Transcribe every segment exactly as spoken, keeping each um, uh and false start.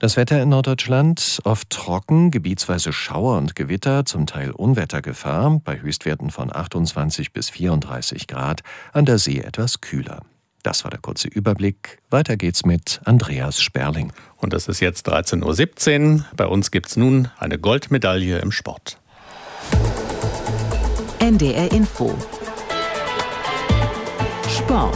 Das Wetter in Norddeutschland oft trocken, gebietsweise Schauer und Gewitter, zum Teil Unwettergefahr, bei Höchstwerten von achtundzwanzig bis vierunddreißig Grad, an der See etwas kühler. Das war der kurze Überblick. Weiter geht's mit Andreas Sperling. Und es ist jetzt dreizehn Uhr siebzehn. Bei uns gibt's nun eine Goldmedaille im Sport. N D R Info. Sport.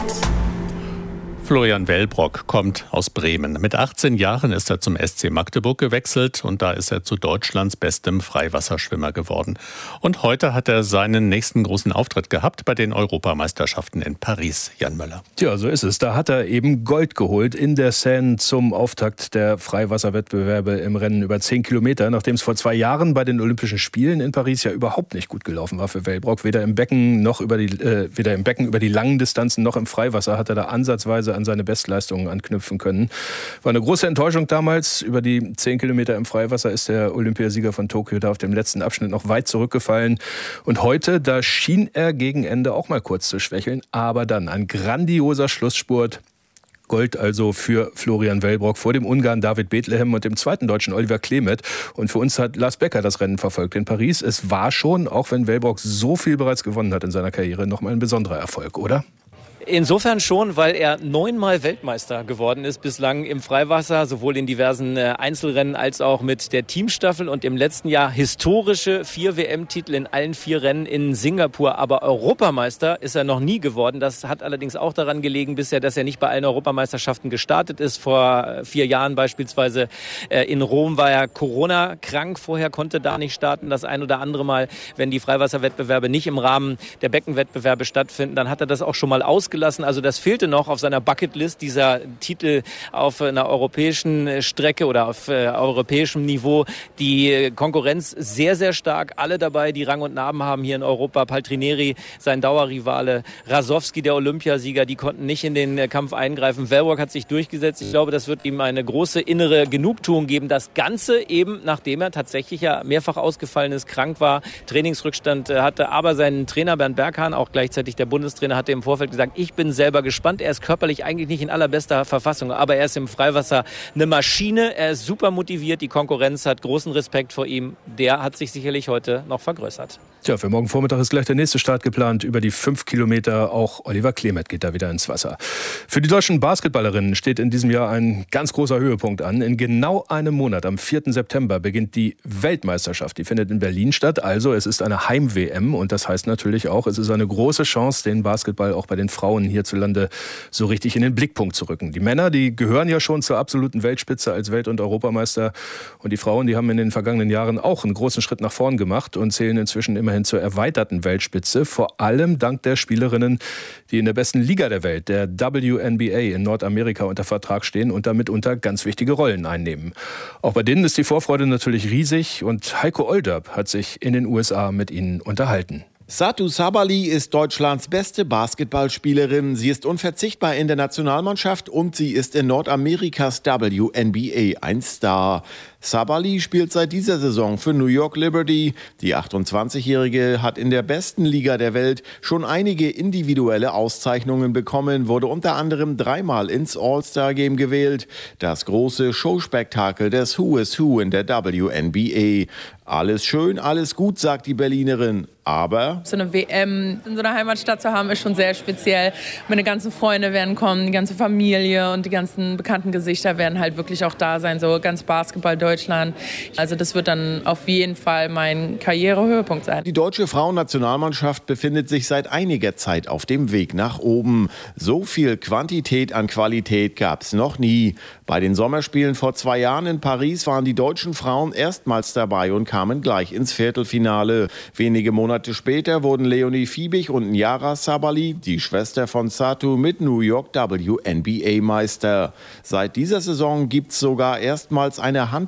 Florian Wellbrock kommt aus Bremen. Mit achtzehn Jahren ist er zum S C Magdeburg gewechselt und da ist er zu Deutschlands bestem Freiwasserschwimmer geworden. Und heute hat er seinen nächsten großen Auftritt gehabt bei den Europameisterschaften in Paris. Jan Möller. Tja, so ist es. Da hat er eben Gold geholt in der Seine zum Auftakt der Freiwasserwettbewerbe im Rennen über zehn Kilometer, nachdem es vor zwei Jahren bei den Olympischen Spielen in Paris ja überhaupt nicht gut gelaufen war für Wellbrock. Weder im Becken noch über die, äh, weder im Becken über die langen Distanzen noch im Freiwasser hat er da ansatzweise an seine Bestleistungen anknüpfen können. War eine große Enttäuschung damals. Über die zehn Kilometer im Freiwasser ist der Olympiasieger von Tokio da auf dem letzten Abschnitt noch weit zurückgefallen. Und heute, da schien er gegen Ende auch mal kurz zu schwächeln. Aber dann ein grandioser Schlussspurt. Gold also für Florian Wellbrock vor dem Ungarn David Bethlehem und dem zweiten Deutschen Oliver Klemet. Und für uns hat Lars Becker das Rennen verfolgt in Paris. Es war schon, auch wenn Wellbrock so viel bereits gewonnen hat in seiner Karriere, nochmal ein besonderer Erfolg, oder? Insofern schon, weil er neunmal Weltmeister geworden ist bislang im Freiwasser, sowohl in diversen Einzelrennen als auch mit der Teamstaffel und im letzten Jahr historische vier W M-Titel in allen vier Rennen in Singapur. Aber Europameister ist er noch nie geworden. Das hat allerdings auch daran gelegen bisher, dass er nicht bei allen Europameisterschaften gestartet ist. Vor vier Jahren beispielsweise in Rom war er Corona-krank. Vorher konnte da nicht starten. Das ein oder andere Mal, wenn die Freiwasserwettbewerbe nicht im Rahmen der Beckenwettbewerbe stattfinden, dann hat er das auch schon mal ausgelassen. Also das fehlte noch auf seiner Bucketlist, dieser Titel auf einer europäischen Strecke oder auf äh, europäischem Niveau. Die Konkurrenz sehr, sehr stark. Alle dabei, die Rang und Namen haben hier in Europa. Paltrineri, sein Dauerrivale, Rasowski, der Olympiasieger, die konnten nicht in den äh, Kampf eingreifen. Wellbrock hat sich durchgesetzt. Ich glaube, das wird ihm eine große innere Genugtuung geben. Das Ganze eben, nachdem er tatsächlich ja mehrfach ausgefallen ist, krank war, Trainingsrückstand äh, hatte. Aber sein Trainer Bernd Berghahn, auch gleichzeitig der Bundestrainer, hatte im Vorfeld gesagt, ich bin selber gespannt. Er ist körperlich eigentlich nicht in allerbester Verfassung, aber er ist im Freiwasser eine Maschine. Er ist super motiviert. Die Konkurrenz hat großen Respekt vor ihm. Der hat sich sicherlich heute noch vergrößert. Tja, für morgen Vormittag ist gleich der nächste Start geplant. Über die fünf Kilometer. Auch Oliver Klemet geht da wieder ins Wasser. Für die deutschen Basketballerinnen steht in diesem Jahr ein ganz großer Höhepunkt an. In genau einem Monat, am vierten September, beginnt die Weltmeisterschaft. Die findet in Berlin statt. Also es ist eine Heim-W M. Und das heißt natürlich auch, es ist eine große Chance, den Basketball auch bei den Frauen hierzulande so richtig in den Blickpunkt zu rücken. Die Männer, die gehören ja schon zur absoluten Weltspitze als Welt- und Europameister. Und die Frauen, die haben in den vergangenen Jahren auch einen großen Schritt nach vorn gemacht und zählen inzwischen immerhin zur erweiterten Weltspitze. Vor allem dank der Spielerinnen, die in der besten Liga der Welt, der W N B A in Nordamerika, unter Vertrag stehen und damit unter ganz wichtige Rollen einnehmen. Auch bei denen ist die Vorfreude natürlich riesig und Heiko Olderb hat sich in den U S A mit ihnen unterhalten. Satou Sabally ist Deutschlands beste Basketballspielerin. Sie ist unverzichtbar in der Nationalmannschaft und sie ist in Nordamerikas W N B A ein Star. Sabally spielt seit dieser Saison für New York Liberty. Die achtundzwanzigjährige hat in der besten Liga der Welt schon einige individuelle Auszeichnungen bekommen, wurde unter anderem dreimal ins All-Star-Game gewählt. Das große Showspektakel des Who is Who in der W N B A. Alles schön, alles gut, sagt die Berlinerin. Aber so eine W M in so einer Heimatstadt zu haben, ist schon sehr speziell. Meine ganzen Freunde werden kommen, die ganze Familie und die ganzen bekannten Gesichter werden halt wirklich auch da sein. So ganz Basketball Deutschland. Also das wird dann auf jeden Fall mein Karrierehöhepunkt sein. Die deutsche Frauennationalmannschaft befindet sich seit einiger Zeit auf dem Weg nach oben. So viel Quantität an Qualität gab es noch nie. Bei den Sommerspielen vor zwei Jahren in Paris waren die deutschen Frauen erstmals dabei und kamen gleich ins Viertelfinale. Wenige Monate später wurden Leonie Fiebig und Nyara Sabally, die Schwester von Satou, mit New York W N B A Meister. Seit dieser Saison gibt es sogar erstmals eine Handvoll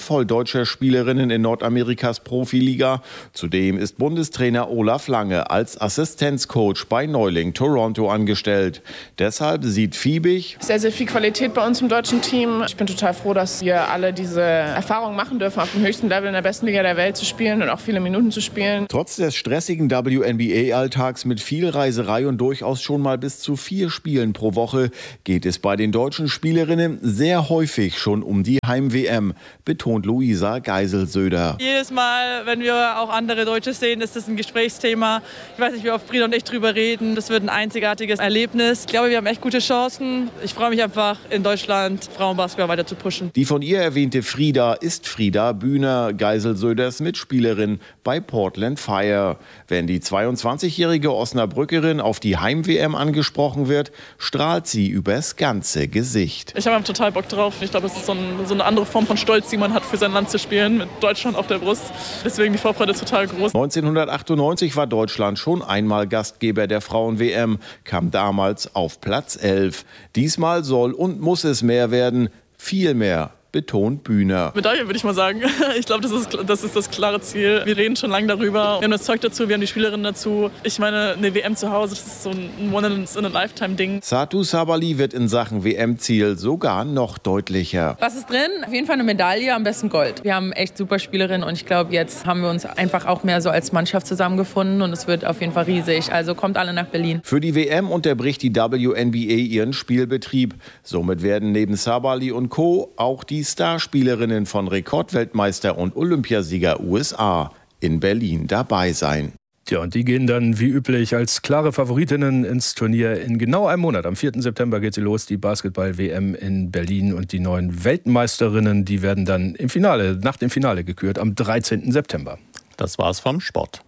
Handvoll deutscher Spielerinnen in Nordamerikas Profiliga. Zudem ist Bundestrainer Olaf Lange als Assistenzcoach bei Neuling Toronto angestellt. Deshalb sieht Fiebig sehr, sehr viel Qualität bei uns im deutschen Team. Ich bin total froh, dass wir alle diese Erfahrung machen dürfen, auf dem höchsten Level in der besten Liga der Welt zu spielen und auch viele Minuten zu spielen. Trotz des stressigen W N B A-Alltags mit viel Reiserei und durchaus schon mal bis zu vier Spielen pro Woche geht es bei den deutschen Spielerinnen sehr häufig schon um die Heim-W M, betont Luisa Geisel-Söder. Jedes Mal, wenn wir auch andere Deutsche sehen, ist das ein Gesprächsthema. Ich weiß nicht, wie oft Frieda und ich drüber reden. Das wird ein einzigartiges Erlebnis. Ich glaube, wir haben echt gute Chancen. Ich freue mich einfach, in Deutschland Frauenbasketball weiter zu pushen. Die von ihr erwähnte Frieda ist Frieda Bühner, Geisel-Söders Mitspielerin bei Portland Fire. Wenn die zweiundzwanzigjährige Osnabrückerin auf die Heim-W M angesprochen wird, strahlt sie übers ganze Gesicht. Ich habe total Bock drauf. Ich glaube, es ist so, ein, so eine andere Form von Stolz, die man hat, für sein Land zu spielen, mit Deutschland auf der Brust. Deswegen die Vorfreude ist total groß. neunzehnhundertachtundneunzig war Deutschland schon einmal Gastgeber der Frauen-W M, kam damals auf Platz elf. Diesmal soll und muss es mehr werden, viel mehr, betont Bühner. Medaille, würde ich mal sagen. Ich glaube, das ist, das ist das klare Ziel. Wir reden schon lange darüber. Wir haben das Zeug dazu, wir haben die Spielerinnen dazu. Ich meine, eine W M zu Hause, das ist so ein One-in-a-Lifetime-Ding. Satou Sabally wird in Sachen W M-Ziel sogar noch deutlicher. Was ist drin? Auf jeden Fall eine Medaille, am besten Gold. Wir haben echt super Spielerinnen und ich glaube, jetzt haben wir uns einfach auch mehr so als Mannschaft zusammengefunden und es wird auf jeden Fall riesig. Also kommt alle nach Berlin. Für die W M unterbricht die W N B A ihren Spielbetrieb. Somit werden neben Sabally und Co. auch die Starspielerinnen von Rekordweltmeister und Olympiasieger U S A in Berlin dabei sein. Ja, und die gehen dann wie üblich als klare Favoritinnen ins Turnier. In genau einem Monat, am vierten September geht sie los, die Basketball-W M in Berlin. Und die neuen Weltmeisterinnen, die werden dann im Finale, nach dem Finale gekürt, am dreizehnten September. Das war's vom Sport.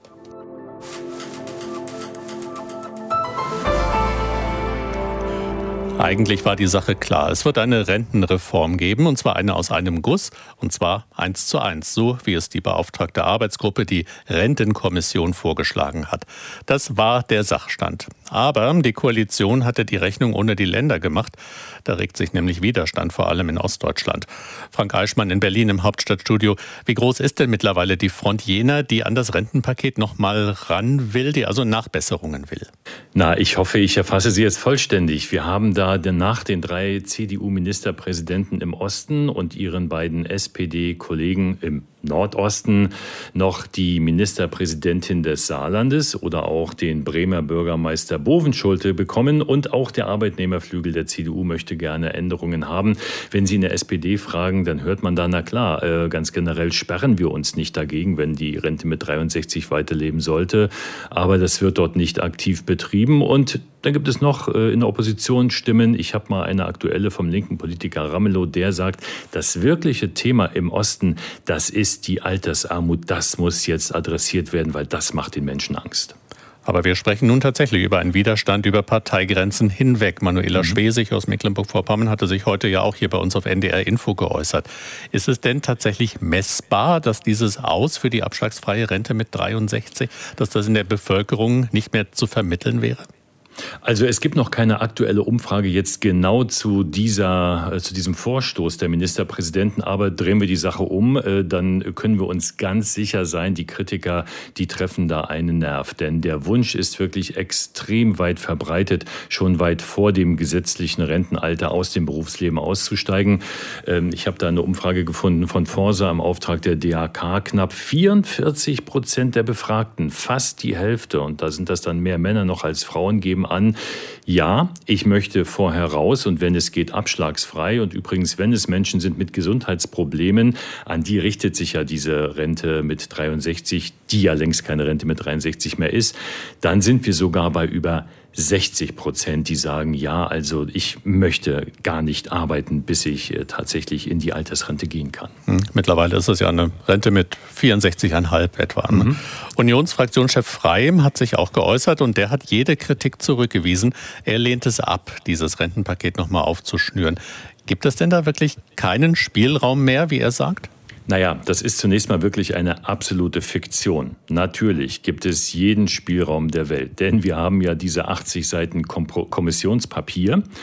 Eigentlich war die Sache klar. Es wird eine Rentenreform geben, und zwar eine aus einem Guss, und zwar eins zu eins, so wie es die beauftragte Arbeitsgruppe, die Rentenkommission, vorgeschlagen hat. Das war der Sachstand. Aber die Koalition hatte die Rechnung ohne die Länder gemacht. Da regt sich nämlich Widerstand, vor allem in Ostdeutschland. Frank Eichmann in Berlin im Hauptstadtstudio. Wie groß ist denn mittlerweile die Front jener, die an das Rentenpaket noch mal ran will, die also Nachbesserungen will? Na, ich hoffe, ich erfasse Sie jetzt vollständig. Wir haben da nach den drei C D U-Ministerpräsidenten im Osten und ihren beiden S P D-Kollegen im Nordosten noch die Ministerpräsidentin des Saarlandes oder auch den Bremer Bürgermeister Bovenschulte bekommen. Und auch der Arbeitnehmerflügel der C D U möchte gerne Änderungen haben. Wenn Sie in der S P D fragen, dann hört man da, na klar, äh, ganz generell sperren wir uns nicht dagegen, wenn die Rente mit dreiundsechzig weiterleben sollte. Aber das wird dort nicht aktiv betrieben. Und dann gibt es noch äh, in der Opposition Stimmen. Ich habe mal eine aktuelle vom linken Politiker Ramelow, der sagt, das wirkliche Thema im Osten, das ist die Altersarmut. Das muss jetzt adressiert werden, weil das macht den Menschen Angst. Aber wir sprechen nun tatsächlich über einen Widerstand über Parteigrenzen hinweg. Manuela mhm. Schwesig aus Mecklenburg-Vorpommern hatte sich heute ja auch hier bei uns auf N D R Info geäußert. Ist es denn tatsächlich messbar, dass dieses Aus für die abschlagsfreie Rente mit dreiundsechzig, dass das in der Bevölkerung nicht mehr zu vermitteln wäre? Also es gibt noch keine aktuelle Umfrage jetzt genau zu dieser, zu diesem Vorstoß der Ministerpräsidenten, aber drehen wir die Sache um, dann können wir uns ganz sicher sein, die Kritiker, die treffen da einen Nerv. Denn der Wunsch ist wirklich extrem weit verbreitet, schon weit vor dem gesetzlichen Rentenalter aus dem Berufsleben auszusteigen. Ich habe da eine Umfrage gefunden von Forsa im Auftrag der D A K. Knapp vierundvierzig Prozent der Befragten, fast die Hälfte, und da sind das dann mehr Männer noch als Frauen, geben an, ja, ich möchte vorher raus und wenn es geht, abschlagsfrei. Und übrigens, wenn es Menschen sind mit Gesundheitsproblemen, an die richtet sich ja diese Rente mit dreiundsechzig, die ja längst keine Rente mit dreiundsechzig mehr ist, dann sind wir sogar bei über sechzig Prozent, die sagen, ja, also ich möchte gar nicht arbeiten, bis ich äh, tatsächlich in die Altersrente gehen kann. Hm. Mittlerweile ist es ja eine Rente mit vierundsechzig Komma fünf etwa. Mhm. Unionsfraktionschef Freim hat sich auch geäußert und der hat jede Kritik zurückgewiesen. Er lehnt es ab, dieses Rentenpaket nochmal aufzuschnüren. Gibt es denn da wirklich keinen Spielraum mehr, wie er sagt? Naja, das ist zunächst mal wirklich eine absolute Fiktion. Natürlich gibt es jeden Spielraum der Welt, denn wir haben ja diese achtzig Seiten Kommissionspapier.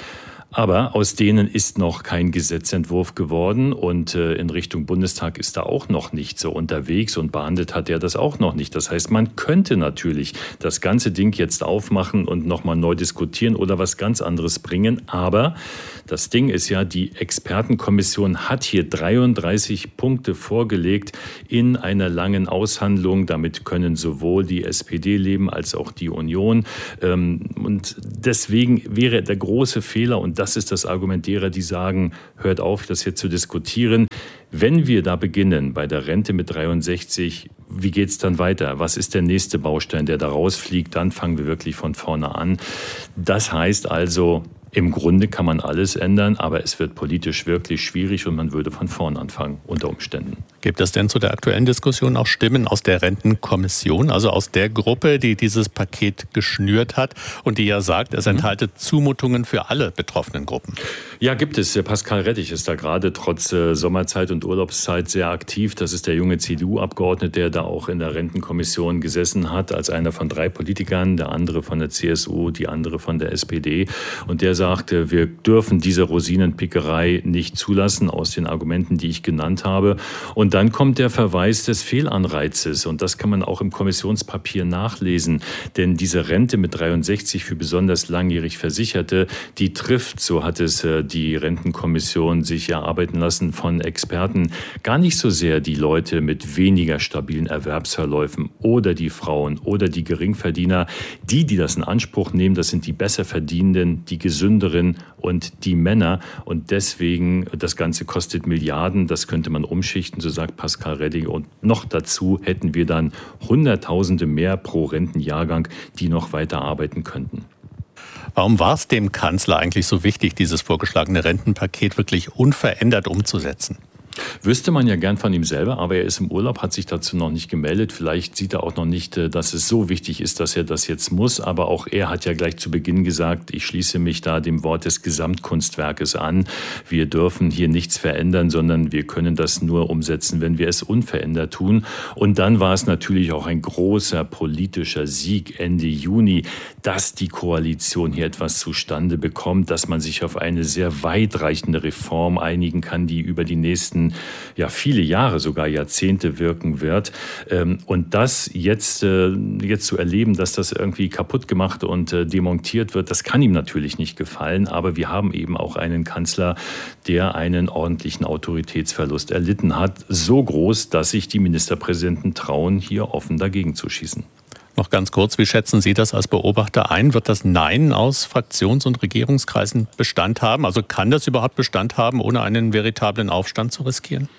Aber aus denen ist noch kein Gesetzentwurf geworden und äh, in Richtung Bundestag ist da auch noch nicht so unterwegs und behandelt hat er das auch noch nicht. Das heißt, man könnte natürlich das ganze Ding jetzt aufmachen und nochmal neu diskutieren oder was ganz anderes bringen. Aber das Ding ist ja, die Expertenkommission hat hier dreiunddreißig Punkte vorgelegt in einer langen Aushandlung. Damit können sowohl die S P D leben als auch die Union. Und deswegen wäre der große Fehler, und das ist das Argument derer, die sagen, hört auf, das hier zu diskutieren. Wenn wir da beginnen bei der Rente mit dreiundsechzig, wie geht es dann weiter? Was ist der nächste Baustein, der da rausfliegt? Dann fangen wir wirklich von vorne an. Das heißt also, im Grunde kann man alles ändern, aber es wird politisch wirklich schwierig und man würde von vorn anfangen unter Umständen. Gibt es denn zu der aktuellen Diskussion auch Stimmen aus der Rentenkommission, also aus der Gruppe, die dieses Paket geschnürt hat und die ja sagt, es enthalte Zumutungen für alle betroffenen Gruppen? Ja, gibt es. Pascal Rettich ist da gerade trotz äh, Sommerzeit und Urlaubszeit sehr aktiv. Das ist der junge C D U-Abgeordnete, der da auch in der Rentenkommission gesessen hat, als einer von drei Politikern, der andere von der C S U, die andere von der S P D. Und der sagte, wir dürfen diese Rosinenpickerei nicht zulassen aus den Argumenten, die ich genannt habe. Und dann kommt der Verweis des Fehlanreizes. Und das kann man auch im Kommissionspapier nachlesen. Denn diese Rente mit dreiundsechzig für besonders langjährig Versicherte, die trifft, so hat es die Rentenkommission sich erarbeiten lassen von Experten, gar nicht so sehr die Leute mit weniger stabilen Erwerbsverläufen oder die Frauen oder die Geringverdiener. Die, die das in Anspruch nehmen, das sind die Besserverdienenden, die Gesünderen und die Männer. Und deswegen, das Ganze kostet Milliarden, das könnte man umschichten, so sagt Pascal Rettich. Und noch dazu hätten wir dann Hunderttausende mehr pro Rentenjahrgang, die noch weiter arbeiten könnten. Warum war es dem Kanzler eigentlich so wichtig, dieses vorgeschlagene Rentenpaket wirklich unverändert umzusetzen? Wüsste man ja gern von ihm selber, aber er ist im Urlaub, hat sich dazu noch nicht gemeldet. Vielleicht sieht er auch noch nicht, dass es so wichtig ist, dass er das jetzt muss. Aber auch er hat ja gleich zu Beginn gesagt, ich schließe mich da dem Wort des Gesamtkunstwerkes an. Wir dürfen hier nichts verändern, sondern wir können das nur umsetzen, wenn wir es unverändert tun. Und dann war es natürlich auch ein großer politischer Sieg Ende Juni, dass die Koalition hier etwas zustande bekommt, dass man sich auf eine sehr weitreichende Reform einigen kann, die über die nächsten ja viele Jahre, sogar Jahrzehnte wirken wird. Und das jetzt, jetzt zu erleben, dass das irgendwie kaputt gemacht und demontiert wird, das kann ihm natürlich nicht gefallen. Aber wir haben eben auch einen Kanzler, der einen ordentlichen Autoritätsverlust erlitten hat. So groß, dass sich die Ministerpräsidenten trauen, hier offen dagegen zu schießen. Noch ganz kurz, wie schätzen Sie das als Beobachter ein? Wird das Nein aus Fraktions- und Regierungskreisen Bestand haben? Also kann das überhaupt Bestand haben, ohne einen veritablen Aufstand zu riskieren?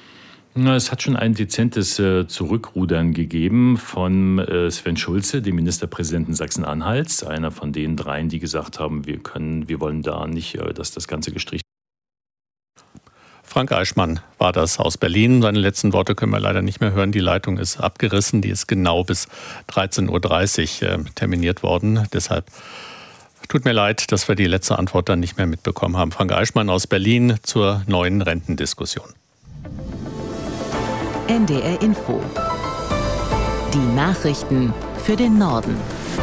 Es hat schon ein dezentes äh, Zurückrudern gegeben von äh, Sven Schulze, dem Ministerpräsidenten Sachsen-Anhalts, einer von den dreien, die gesagt haben, wir können, wir wollen da nicht, äh, dass das Ganze gestrichen wird. Frank Eichmann war das aus Berlin. Seine letzten Worte können wir leider nicht mehr hören. Die Leitung ist abgerissen. Die ist genau bis dreizehn Uhr dreißig äh, terminiert worden. Deshalb tut mir leid, dass wir die letzte Antwort dann nicht mehr mitbekommen haben. Frank Eichmann aus Berlin zur neuen Rentendiskussion. N D R Info. Die Nachrichten für den Norden.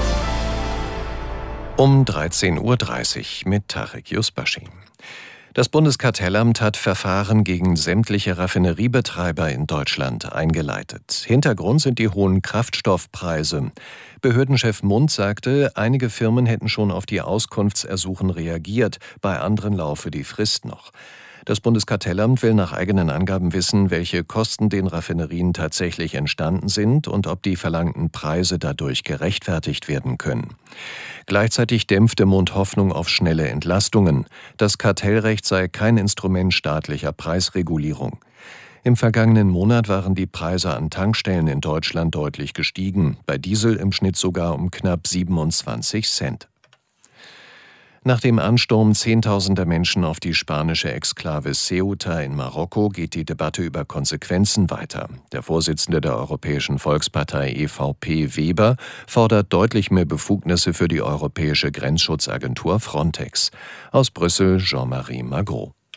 Um dreizehn Uhr dreißig mit Tarek Yusbashi. Das Bundeskartellamt hat Verfahren gegen sämtliche Raffineriebetreiber in Deutschland eingeleitet. Hintergrund sind die hohen Kraftstoffpreise. Behördenchef Mund sagte, einige Firmen hätten schon auf die Auskunftsersuchen reagiert, bei anderen laufe die Frist noch. Das Bundeskartellamt will nach eigenen Angaben wissen, welche Kosten den Raffinerien tatsächlich entstanden sind und ob die verlangten Preise dadurch gerechtfertigt werden können. Gleichzeitig dämpfte Mund Hoffnung auf schnelle Entlastungen. Das Kartellrecht sei kein Instrument staatlicher Preisregulierung. Im vergangenen Monat waren die Preise an Tankstellen in Deutschland deutlich gestiegen, bei Diesel im Schnitt sogar um knapp siebenundzwanzig Cent. Nach dem Ansturm zehntausender Menschen auf die spanische Exklave Ceuta in Marokko geht die Debatte über Konsequenzen weiter. Der Vorsitzende der Europäischen Volkspartei E V P Weber fordert deutlich mehr Befugnisse für die europäische Grenzschutzagentur Frontex. Aus Brüssel Jean-Marie Magro.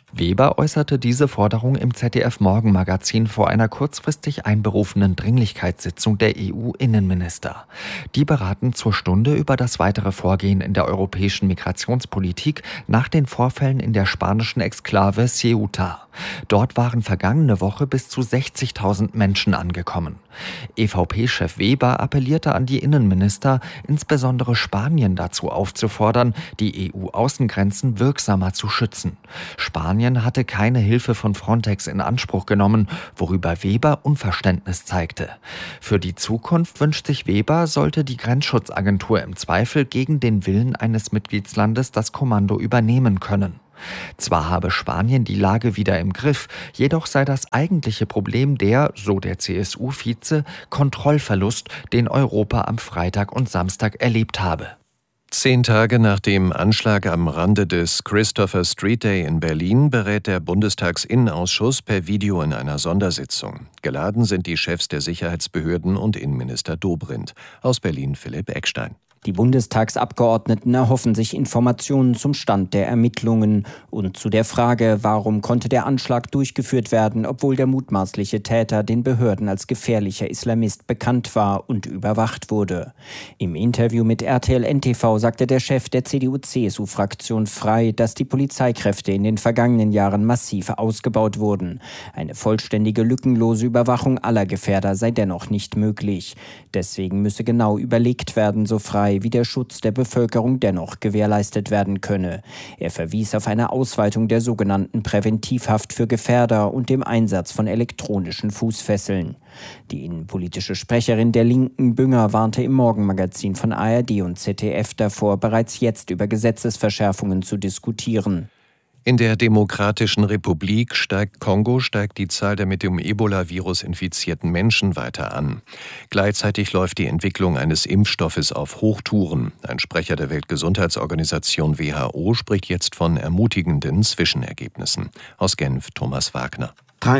Weber äußerte diese Forderung im Z D F-Morgenmagazin vor einer kurzfristig einberufenen Dringlichkeitssitzung der E U-Innenminister. Die beraten zur Stunde über das weitere Vorgehen in der europäischen Migrationspolitik nach den Vorfällen in der spanischen Exklave Ceuta. Dort waren vergangene Woche bis zu sechzigtausend Menschen angekommen. E V P-Chef Weber appellierte an die Innenminister, insbesondere Spanien dazu aufzufordern, die E U-Außengrenzen wirksamer zu schützen. Spanien hatte keine Hilfe von Frontex in Anspruch genommen, worüber Weber Unverständnis zeigte. Für die Zukunft wünscht sich Weber, sollte die Grenzschutzagentur im Zweifel gegen den Willen eines Mitgliedslandes das Kommando übernehmen können. Zwar habe Spanien die Lage wieder im Griff, jedoch sei das eigentliche Problem der, so der C S U-Vize, Kontrollverlust, den Europa am Freitag und Samstag erlebt habe. Zehn Tage nach dem Anschlag am Rande des Christopher Street Day in Berlin berät der Bundestagsinnenausschuss per Video in einer Sondersitzung. Geladen sind die Chefs der Sicherheitsbehörden und Innenminister Dobrindt. Aus Berlin Philipp Eckstein. Die Bundestagsabgeordneten erhoffen sich Informationen zum Stand der Ermittlungen und zu der Frage, warum konnte der Anschlag durchgeführt werden, obwohl der mutmaßliche Täter den Behörden als gefährlicher Islamist bekannt war und überwacht wurde. Im Interview mit R T L N T V sagte der Chef der C D U C S U-Fraktion frei, dass die Polizeikräfte in den vergangenen Jahren massiv ausgebaut wurden. Eine vollständige, lückenlose Überwachung aller Gefährder sei dennoch nicht möglich. Deswegen müsse genau überlegt werden, so frei, wie der Schutz der Bevölkerung dennoch gewährleistet werden könne. Er verwies auf eine Ausweitung der sogenannten Präventivhaft für Gefährder und dem Einsatz von elektronischen Fußfesseln. Die innenpolitische Sprecherin der Linken, Bünger, warnte im Morgenmagazin von A R D und Z D F davor, bereits jetzt über Gesetzesverschärfungen zu diskutieren. In der Demokratischen Republik steigt Kongo steigt die Zahl der mit dem Ebola-Virus infizierten Menschen weiter an. Gleichzeitig läuft die Entwicklung eines Impfstoffes auf Hochtouren. Ein Sprecher der Weltgesundheitsorganisation W H O spricht jetzt von ermutigenden Zwischenergebnissen. Aus Genf Thomas Wagner.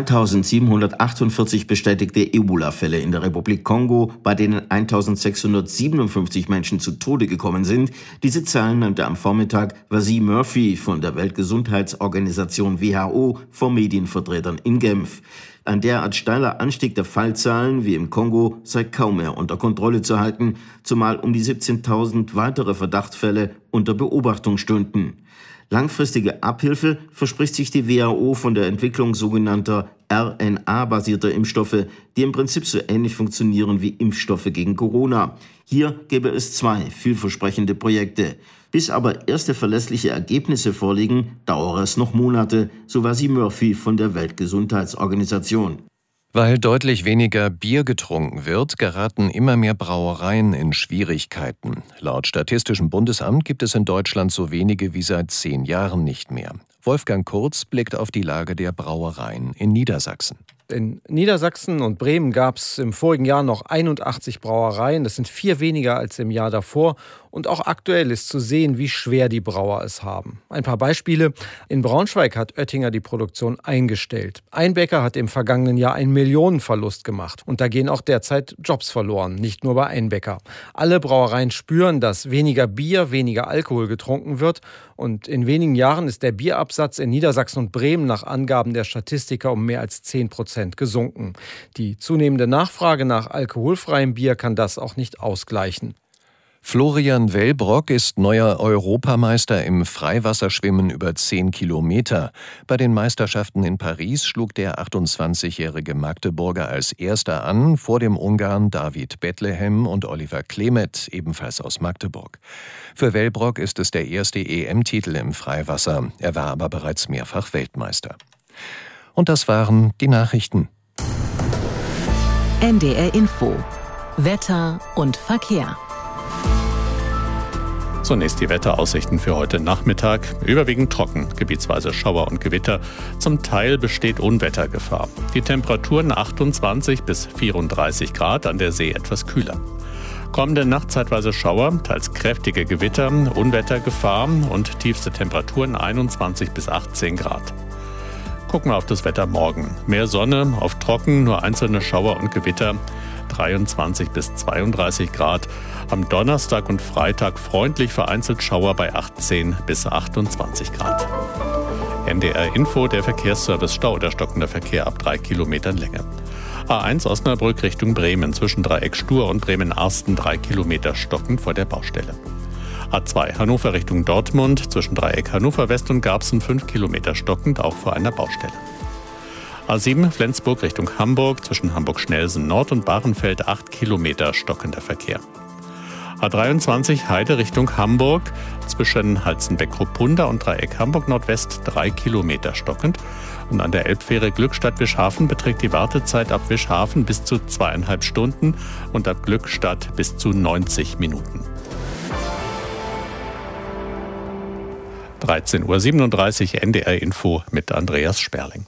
dreitausendsiebenhundertachtundvierzig bestätigte Ebola-Fälle in der Republik Kongo, bei denen eintausendsechshundertsiebenundfünfzig Menschen zu Tode gekommen sind. Diese Zahlen nannte am Vormittag Vassie Murphy von der Weltgesundheitsorganisation W H O vor Medienvertretern in Genf. Ein derart steiler Anstieg der Fallzahlen wie im Kongo sei kaum mehr unter Kontrolle zu halten, zumal um die siebzehntausend weitere Verdachtsfälle unter Beobachtung stünden. Langfristige Abhilfe verspricht sich die W H O von der Entwicklung sogenannter R N A-basierter Impfstoffe, die im Prinzip so ähnlich funktionieren wie Impfstoffe gegen Corona. Hier gäbe es zwei vielversprechende Projekte. Bis aber erste verlässliche Ergebnisse vorliegen, dauere es noch Monate, so Vassie Murphy von der Weltgesundheitsorganisation. Weil deutlich weniger Bier getrunken wird, geraten immer mehr Brauereien in Schwierigkeiten. Laut Statistischem Bundesamt gibt es in Deutschland so wenige wie seit zehn Jahren nicht mehr. Wolfgang Kurz blickt auf die Lage der Brauereien in Niedersachsen. In Niedersachsen und Bremen gab es im vorigen Jahr noch einundachtzig Brauereien. Das sind vier weniger als im Jahr davor. Und auch aktuell ist zu sehen, wie schwer die Brauer es haben. Ein paar Beispiele. In Braunschweig hat Oettinger die Produktion eingestellt. Einbecker hat im vergangenen Jahr einen Millionenverlust gemacht. Und da gehen auch derzeit Jobs verloren, nicht nur bei Einbecker. Alle Brauereien spüren, dass weniger Bier, weniger Alkohol getrunken wird. Und in wenigen Jahren ist der Bierabsatz in Niedersachsen und Bremen nach Angaben der Statistiker um mehr als zehn Prozent gesunken. Die zunehmende Nachfrage nach alkoholfreiem Bier kann das auch nicht ausgleichen. Florian Wellbrock ist neuer Europameister im Freiwasserschwimmen über zehn Kilometer. Bei den Meisterschaften in Paris schlug der achtundzwanzigjährige Magdeburger als Erster an, vor dem Ungarn David Bethlehem und Oliver Klemet, ebenfalls aus Magdeburg. Für Wellbrock ist es der erste E M-Titel im Freiwasser. Er war aber bereits mehrfach Weltmeister. Und das waren die Nachrichten. N D R Info. Wetter und Verkehr. Zunächst die Wetteraussichten für heute Nachmittag. Überwiegend trocken, gebietsweise Schauer und Gewitter. Zum Teil besteht Unwettergefahr. Die Temperaturen achtundzwanzig bis vierunddreißig Grad, an der See etwas kühler. Kommende Nacht zeitweise Schauer, teils kräftige Gewitter, Unwettergefahr und tiefste Temperaturen einundzwanzig bis achtzehn Grad. Gucken wir auf das Wetter morgen. Mehr Sonne, oft trocken, nur einzelne Schauer und Gewitter. dreiundzwanzig bis zweiunddreißig Grad. Am Donnerstag und Freitag freundlich vereinzelt Schauer bei achtzehn bis achtundzwanzig Grad. N D R Info, der Verkehrsservice Stau oder stockender Verkehr ab drei Kilometern Länge. A eins Osnabrück Richtung Bremen, zwischen Dreieck Stur und Bremen-Arsten drei Kilometer stockend vor der Baustelle. A zwei Hannover Richtung Dortmund, zwischen Dreieck Hannover West und Garbsen fünf Kilometer stockend, auch vor einer Baustelle. A sieben Flensburg Richtung Hamburg, zwischen Hamburg-Schnelsen Nord und Bahrenfeld acht Kilometer stockender Verkehr. A dreiundzwanzig Heide Richtung Hamburg, zwischen Halzenbeck-Ruppunda und Dreieck Hamburg Nordwest drei Kilometer stockend. Und an der Elbfähre Glückstadt-Wischhafen beträgt die Wartezeit ab Wischhafen bis zu zweieinhalb Stunden und ab Glückstadt bis zu neunzig Minuten. dreizehn Uhr siebenunddreißig N D R Info mit Andreas Sperling.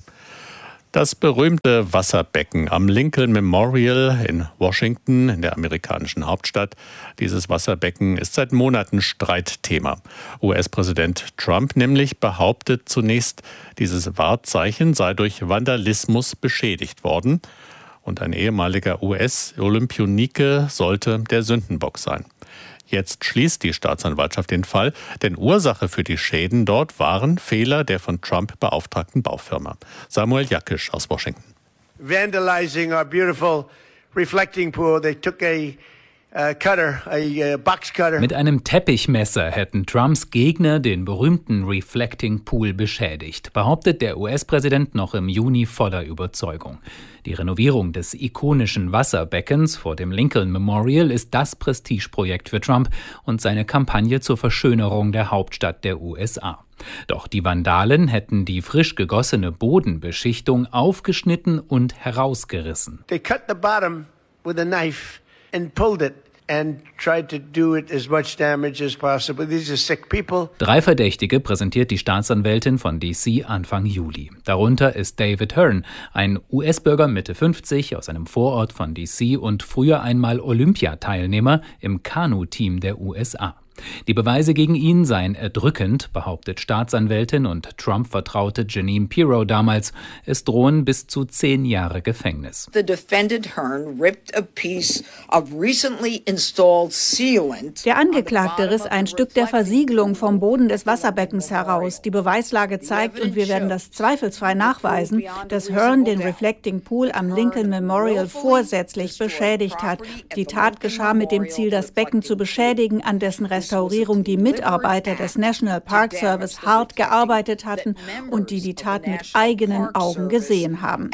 Das berühmte Wasserbecken am Lincoln Memorial in Washington, in der amerikanischen Hauptstadt. Dieses Wasserbecken ist seit Monaten Streitthema. U S-Präsident Trump nämlich behauptet zunächst, dieses Wahrzeichen sei durch Vandalismus beschädigt worden. Und ein ehemaliger U S-Olympionike sollte der Sündenbock sein. Jetzt schließt die Staatsanwaltschaft den Fall, denn Ursache für die Schäden dort waren Fehler der von Trump beauftragten Baufirma. Samuel Jakisch aus Washington. Vandalizing our beautiful reflecting pool, they took a Uh, cutter, a, uh, box cutter. Mit einem Teppichmesser hätten Trumps Gegner den berühmten Reflecting Pool beschädigt, behauptet der U S-Präsident noch im Juni voller Überzeugung. Die Renovierung des ikonischen Wasserbeckens vor dem Lincoln Memorial ist das Prestigeprojekt für Trump und seine Kampagne zur Verschönerung der Hauptstadt der U S A. Doch die Vandalen hätten die frisch gegossene Bodenbeschichtung aufgeschnitten und herausgerissen. They cut the bottom with a knife and pulled it and tried to do it as much damage as possible. These are sick people. Drei Verdächtige präsentiert die Staatsanwältin von D C Anfang Juli. Darunter ist David Hearn, ein U S-Bürger Mitte fünfzig aus einem Vorort von D C und früher einmal Olympiateilnehmer im Kanu-Team der U S A. Die Beweise gegen ihn seien erdrückend, behauptet Staatsanwältin und Trump-Vertraute Jeanine Pirro damals. Es drohen bis zu zehn Jahre Gefängnis. The defendant Hearn ripped a piece of recently installed sealant. Der Angeklagte riss ein Stück der Versiegelung vom Boden des Wasserbeckens heraus. Die Beweislage zeigt, und wir werden das zweifelsfrei nachweisen, dass Hearn den Reflecting Pool am Lincoln Memorial vorsätzlich beschädigt hat. Die Tat geschah mit dem Ziel, das Becken zu beschädigen, an dessen Restaurierung die Mitarbeiter des National Park Service hart gearbeitet hatten und die die Tat mit eigenen Augen gesehen haben.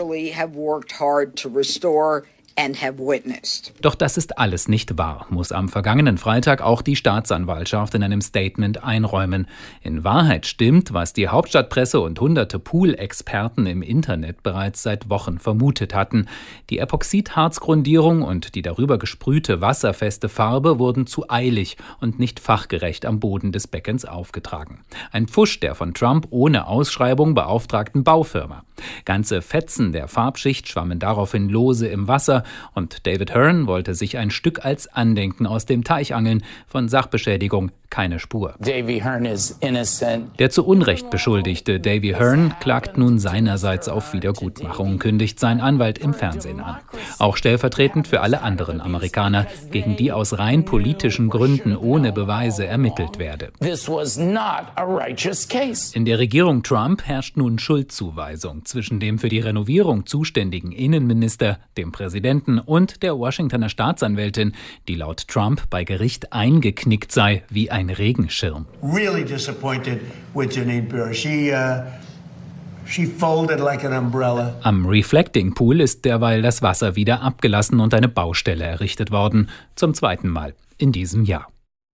Doch das ist alles nicht wahr, muss am vergangenen Freitag auch die Staatsanwaltschaft in einem Statement einräumen. In Wahrheit stimmt, was die Hauptstadtpresse und hunderte Pool-Experten im Internet bereits seit Wochen vermutet hatten. Die Epoxidharzgrundierung und die darüber gesprühte wasserfeste Farbe wurden zu eilig und nicht fachgerecht am Boden des Beckens aufgetragen. Ein Pfusch der von Trump ohne Ausschreibung beauftragten Baufirma. Ganze Fetzen der Farbschicht schwammen daraufhin lose im Wasser, und David Hearn wollte sich ein Stück als Andenken aus dem Teich angeln. Von Sachbeschädigung keine Spur. Davy Hearn is innocent. Der zu Unrecht beschuldigte Davy Hearn klagt nun seinerseits auf Wiedergutmachung, kündigt sein Anwalt im Fernsehen an. Auch stellvertretend für alle anderen Amerikaner, gegen die aus rein politischen Gründen ohne Beweise ermittelt werde. This was not a righteous case. In der Regierung Trump herrscht nun Schuldzuweisung zwischen dem für die Renovierung zuständigen Innenminister, dem Präsidenten und der Washingtoner Staatsanwältin, die laut Trump bei Gericht eingeknickt sei wie ein Regenschirm. Really disappointed with Jeanine Pirro. She, uh, she folded like an umbrella. Am Reflecting Pool ist derweil das Wasser wieder abgelassen und eine Baustelle errichtet worden. Zum zweiten Mal in diesem Jahr.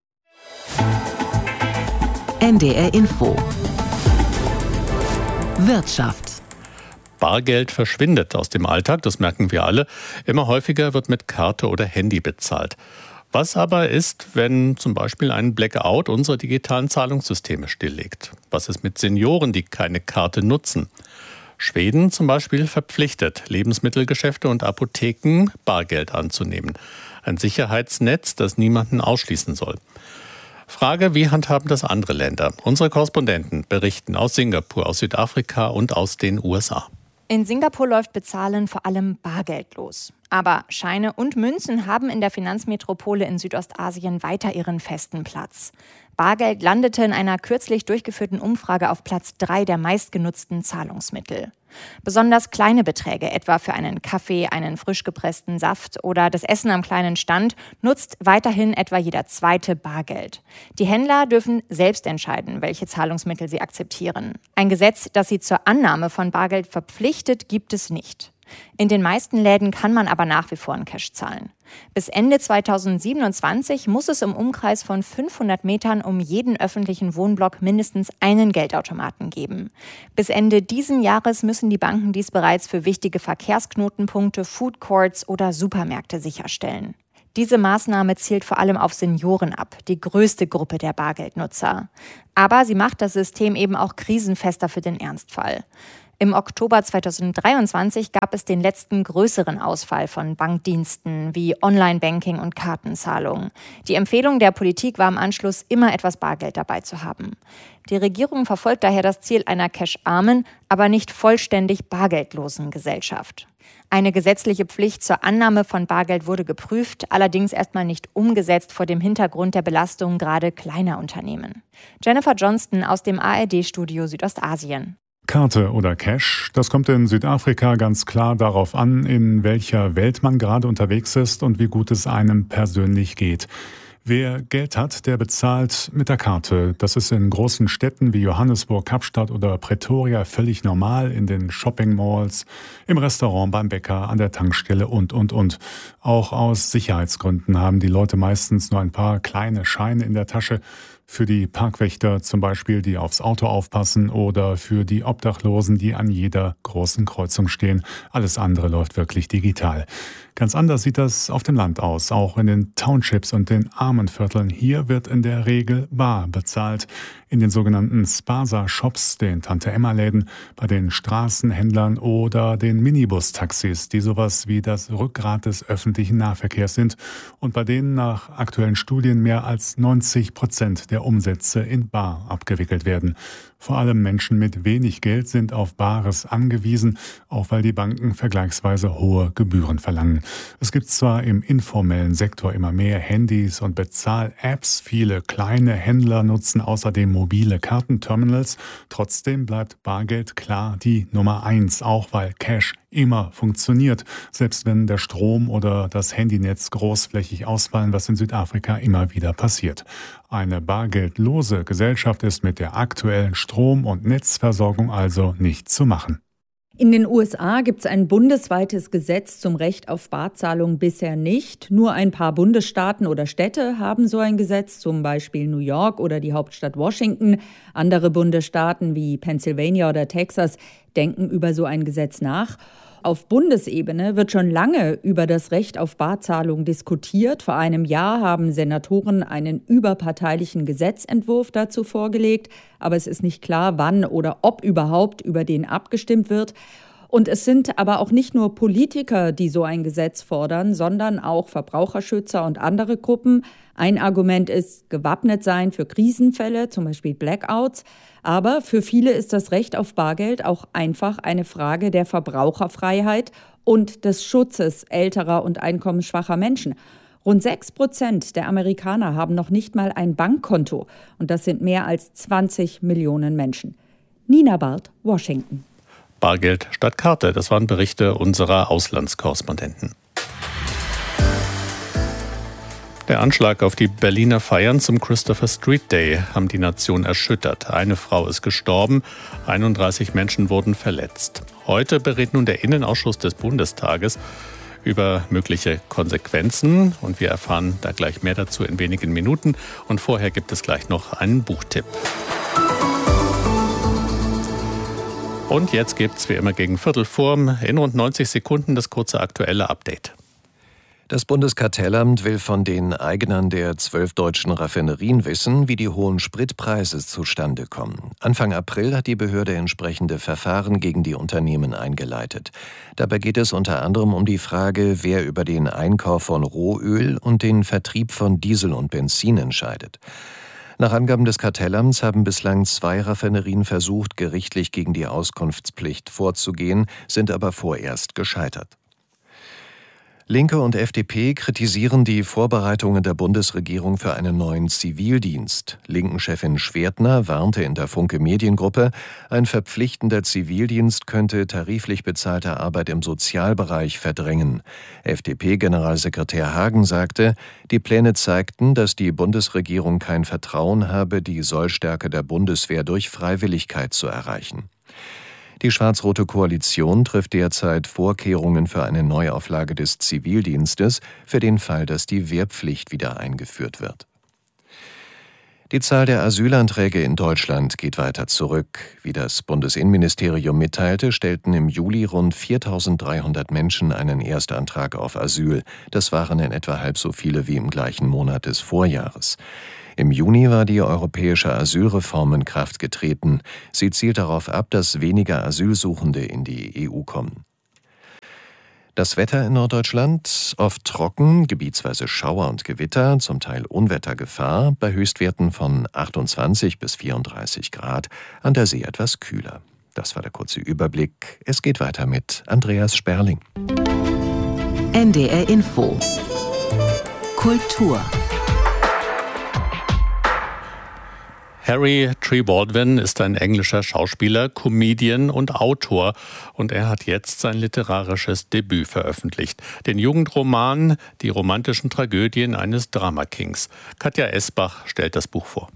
N D R Info. Wirtschaft. Bargeld verschwindet aus dem Alltag, das merken wir alle. Immer häufiger wird mit Karte oder Handy bezahlt. Was aber ist, wenn zum Beispiel ein Blackout unsere digitalen Zahlungssysteme stilllegt? Was ist mit Senioren, die keine Karte nutzen? Schweden zum Beispiel verpflichtet Lebensmittelgeschäfte und Apotheken, Bargeld anzunehmen. Ein Sicherheitsnetz, das niemanden ausschließen soll. Frage, wie handhaben das andere Länder? Unsere Korrespondenten berichten aus Singapur, aus Südafrika und aus den U S A. In Singapur läuft Bezahlen vor allem bargeldlos. Aber Scheine und Münzen haben in der Finanzmetropole in Südostasien weiter ihren festen Platz. Bargeld landete in einer kürzlich durchgeführten Umfrage auf Platz drei der meistgenutzten Zahlungsmittel. Besonders kleine Beträge, etwa für einen Kaffee, einen frisch gepressten Saft oder das Essen am kleinen Stand, nutzt weiterhin etwa jeder Zweite Bargeld. Die Händler dürfen selbst entscheiden, welche Zahlungsmittel sie akzeptieren. Ein Gesetz, das sie zur Annahme von Bargeld verpflichtet, gibt es nicht. In den meisten Läden kann man aber nach wie vor in Cash zahlen. Bis Ende zweitausendsiebenundzwanzig muss es im Umkreis von fünfhundert Metern um jeden öffentlichen Wohnblock mindestens einen Geldautomaten geben. Bis Ende diesen Jahres müssen die Banken dies bereits für wichtige Verkehrsknotenpunkte, Food Courts oder Supermärkte sicherstellen. Diese Maßnahme zielt vor allem auf Senioren ab, die größte Gruppe der Bargeldnutzer. Aber sie macht das System eben auch krisenfester für den Ernstfall. Im Oktober zweitausenddreiundzwanzig gab es den letzten größeren Ausfall von Bankdiensten wie Online-Banking und Kartenzahlungen. Die Empfehlung der Politik war im Anschluss, immer etwas Bargeld dabei zu haben. Die Regierung verfolgt daher das Ziel einer cash-armen, aber nicht vollständig bargeldlosen Gesellschaft. Eine gesetzliche Pflicht zur Annahme von Bargeld wurde geprüft, allerdings erstmal nicht umgesetzt vor dem Hintergrund der Belastung gerade kleiner Unternehmen. Jennifer Johnston aus dem A R D-Studio Südostasien. Karte oder Cash, das kommt in Südafrika ganz klar darauf an, in welcher Welt man gerade unterwegs ist und wie gut es einem persönlich geht. Wer Geld hat, der bezahlt mit der Karte. Das ist in großen Städten wie Johannesburg, Kapstadt oder Pretoria völlig normal, in den Shopping-Malls, im Restaurant, beim Bäcker, an der Tankstelle und, und, und. Auch aus Sicherheitsgründen haben die Leute meistens nur ein paar kleine Scheine in der Tasche. Für die Parkwächter zum Beispiel, die aufs Auto aufpassen, oder für die Obdachlosen, die an jeder großen Kreuzung stehen. Alles andere läuft wirklich digital. Ganz anders sieht das auf dem Land aus, auch in den Townships und den Armenvierteln. Hier wird in der Regel bar bezahlt. In den sogenannten Spaza-Shops, den Tante-Emma-Läden, bei den Straßenhändlern oder den Minibus-Taxis, die sowas wie das Rückgrat des öffentlichen Nahverkehrs sind und bei denen nach aktuellen Studien mehr als neunzig Prozent der Umsätze in bar abgewickelt werden. Vor allem Menschen mit wenig Geld sind auf Bares angewiesen, auch weil die Banken vergleichsweise hohe Gebühren verlangen. Es gibt zwar im informellen Sektor immer mehr Handys und Bezahl-Apps, viele kleine Händler nutzen außerdem mobile Kartenterminals, trotzdem bleibt Bargeld klar die Nummer eins, auch weil Cash immer funktioniert, selbst wenn der Strom oder das Handynetz großflächig ausfallen, was in Südafrika immer wieder passiert. Eine bargeldlose Gesellschaft ist mit der aktuellen Strom- und Netzversorgung also nicht zu machen. In den U S A gibt es ein bundesweites Gesetz zum Recht auf Barzahlung bisher nicht. Nur ein paar Bundesstaaten oder Städte haben so ein Gesetz, zum Beispiel New York oder die Hauptstadt Washington. Andere Bundesstaaten wie Pennsylvania oder Texas denken über so ein Gesetz nach. Auf Bundesebene wird schon lange über das Recht auf Barzahlung diskutiert. Vor einem Jahr haben Senatoren einen überparteilichen Gesetzentwurf dazu vorgelegt. Aber es ist nicht klar, wann oder ob überhaupt über den abgestimmt wird. Und es sind aber auch nicht nur Politiker, die so ein Gesetz fordern, sondern auch Verbraucherschützer und andere Gruppen. Ein Argument ist gewappnet sein für Krisenfälle, zum Beispiel Blackouts. Aber für viele ist das Recht auf Bargeld auch einfach eine Frage der Verbraucherfreiheit und des Schutzes älterer und einkommensschwacher Menschen. Rund sechs Prozent der Amerikaner haben noch nicht mal ein Bankkonto. Und das sind mehr als zwanzig Millionen Menschen. Nina Barth, Washington. Bargeld statt Karte, das waren Berichte unserer Auslandskorrespondenten. Der Anschlag auf die Berliner Feiern zum Christopher Street Day haben die Nation erschüttert. Eine Frau ist gestorben, einunddreißig Menschen wurden verletzt. Heute berät nun der Innenausschuss des Bundestages über mögliche Konsequenzen und wir erfahren da gleich mehr dazu in wenigen Minuten. Und vorher gibt es gleich noch einen Buchtipp. Und jetzt gibt's wie immer gegen Viertel vor in rund neunzig Sekunden das kurze aktuelle Update. Das Bundeskartellamt will von den Eignern der zwölf deutschen Raffinerien wissen, wie die hohen Spritpreise zustande kommen. Anfang April hat die Behörde entsprechende Verfahren gegen die Unternehmen eingeleitet. Dabei geht es unter anderem um die Frage, wer über den Einkauf von Rohöl und den Vertrieb von Diesel und Benzin entscheidet. Nach Angaben des Kartellamts haben bislang zwei Raffinerien versucht, gerichtlich gegen die Auskunftspflicht vorzugehen, sind aber vorerst gescheitert. Linke und F D P kritisieren die Vorbereitungen der Bundesregierung für einen neuen Zivildienst. Linken-Chefin Schwertner warnte in der Funke Mediengruppe, ein verpflichtender Zivildienst könnte tariflich bezahlte Arbeit im Sozialbereich verdrängen. F D P-Generalsekretär Hagen sagte, die Pläne zeigten, dass die Bundesregierung kein Vertrauen habe, die Sollstärke der Bundeswehr durch Freiwilligkeit zu erreichen. Die schwarz-rote Koalition trifft derzeit Vorkehrungen für eine Neuauflage des Zivildienstes für den Fall, dass die Wehrpflicht wieder eingeführt wird. Die Zahl der Asylanträge in Deutschland geht weiter zurück. Wie das Bundesinnenministerium mitteilte, stellten im Juli rund viertausenddreihundert Menschen einen Erstantrag auf Asyl. Das waren in etwa halb so viele wie im gleichen Monat des Vorjahres. Im Juni war die europäische Asylreform in Kraft getreten. Sie zielt darauf ab, dass weniger Asylsuchende in die E U kommen. Das Wetter in Norddeutschland oft trocken, gebietsweise Schauer und Gewitter, zum Teil Unwettergefahr, bei Höchstwerten von achtundzwanzig bis vierunddreißig Grad, an der See etwas kühler. Das war der kurze Überblick. Es geht weiter mit Andreas Sperling. N D R Info Kultur. Harry Tree Baldwin ist ein englischer Schauspieler, Comedian und Autor und er hat jetzt sein literarisches Debüt veröffentlicht. Den Jugendroman Die romantischen Tragödien eines Drama Kings. Katja Esbach stellt das Buch vor.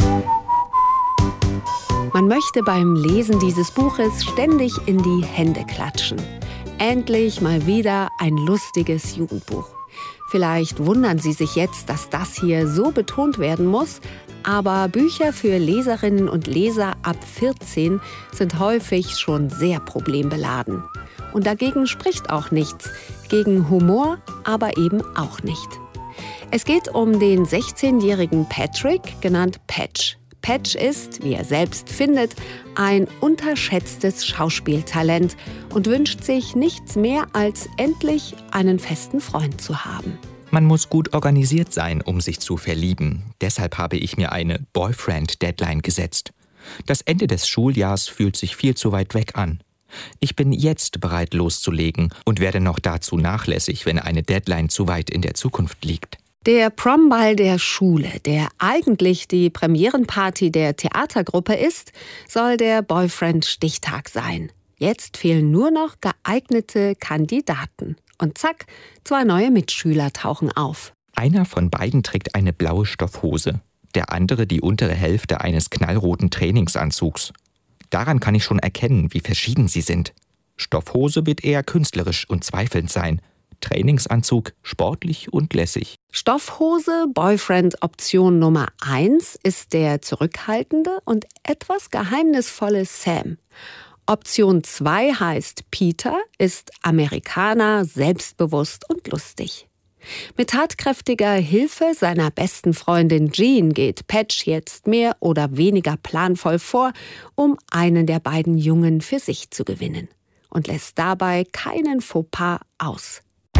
Man möchte beim Lesen dieses Buches ständig in die Hände klatschen. Endlich mal wieder ein lustiges Jugendbuch. Vielleicht wundern Sie sich jetzt, dass das hier so betont werden muss, aber Bücher für Leserinnen und Leser ab vierzehn sind häufig schon sehr problembeladen. Und dagegen spricht auch nichts, gegen Humor aber eben auch nicht. Es geht um den sechzehnjährigen Patrick, genannt Patch. Patch ist, wie er selbst findet, ein unterschätztes Schauspieltalent und wünscht sich nichts mehr, als endlich einen festen Freund zu haben. Man muss gut organisiert sein, um sich zu verlieben. Deshalb habe ich mir eine Boyfriend-Deadline gesetzt. Das Ende des Schuljahrs fühlt sich viel zu weit weg an. Ich bin jetzt bereit loszulegen und werde noch dazu nachlässig, wenn eine Deadline zu weit in der Zukunft liegt. Der Promball der Schule, der eigentlich die Premierenparty der Theatergruppe ist, soll der Boyfriend-Stichtag sein. Jetzt fehlen nur noch geeignete Kandidaten. Und zack, zwei neue Mitschüler tauchen auf. Einer von beiden trägt eine blaue Stoffhose, der andere die untere Hälfte eines knallroten Trainingsanzugs. Daran kann ich schon erkennen, wie verschieden sie sind. Stoffhose wird eher künstlerisch und zweifelnd sein. Trainingsanzug sportlich und lässig. Stoffhose, Boyfriend-Option Nummer eins, ist der zurückhaltende und etwas geheimnisvolle Sam. Option zwei heißt Peter, ist Amerikaner, selbstbewusst und lustig. Mit tatkräftiger Hilfe seiner besten Freundin Jean geht Patch jetzt mehr oder weniger planvoll vor, um einen der beiden Jungen für sich zu gewinnen. Und lässt dabei keinen Fauxpas aus.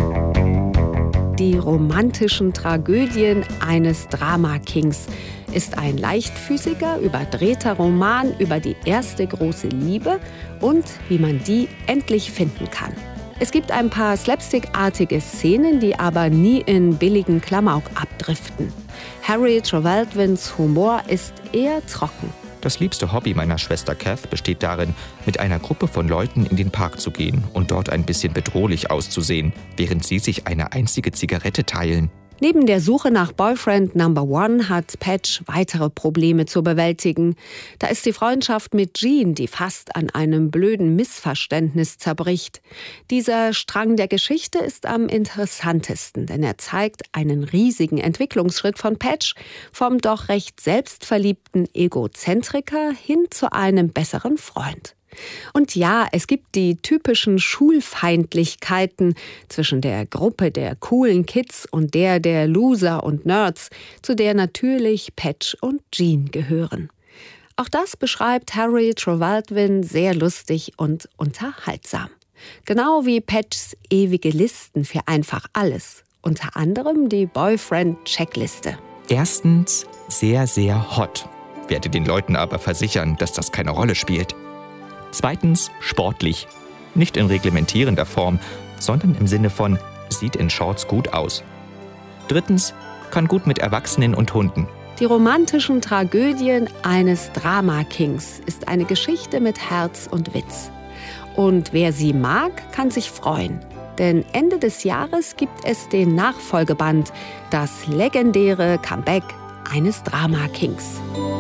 Die romantischen Tragödien eines Drama Kings ist ein leichtfüßiger, überdrehter Roman über die erste große Liebe und wie man die endlich finden kann. Es gibt ein paar slapstickartige Szenen, die aber nie in billigen Klamauk abdriften. Harry Tree-Baldwins Humor ist eher trocken. Das liebste Hobby meiner Schwester Kath besteht darin, mit einer Gruppe von Leuten in den Park zu gehen und dort ein bisschen bedrohlich auszusehen, während sie sich eine einzige Zigarette teilen. Neben der Suche nach Boyfriend Number One hat Patch weitere Probleme zu bewältigen. Da ist die Freundschaft mit Jean, die fast an einem blöden Missverständnis zerbricht. Dieser Strang der Geschichte ist am interessantesten, denn er zeigt einen riesigen Entwicklungsschritt von Patch vom doch recht selbstverliebten Egozentriker hin zu einem besseren Freund. Und ja, es gibt die typischen Schulfeindlichkeiten zwischen der Gruppe der coolen Kids und der der Loser und Nerds, zu der natürlich Patch und Jean gehören. Auch das beschreibt Harry Tree-Baldwin sehr lustig und unterhaltsam. Genau wie Patchs ewige Listen für einfach alles, unter anderem die Boyfriend-Checkliste. Erstens sehr, sehr hot. Werde den Leuten aber versichern, dass das keine Rolle spielt. Zweitens sportlich. Nicht in reglementierender Form, sondern im Sinne von sieht in Shorts gut aus. Drittens, kann gut mit Erwachsenen und Hunden. Die romantischen Tragödien eines Drama-Kings ist eine Geschichte mit Herz und Witz. Und wer sie mag, kann sich freuen. Denn Ende des Jahres gibt es den Nachfolgeband, das legendäre Comeback eines Drama-Kings.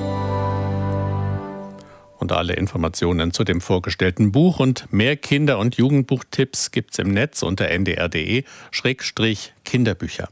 Und alle Informationen zu dem vorgestellten Buch und mehr Kinder- und Jugendbuchtipps gibt's im Netz unter n d r punkt d e Schrägstrich Kinderbücher.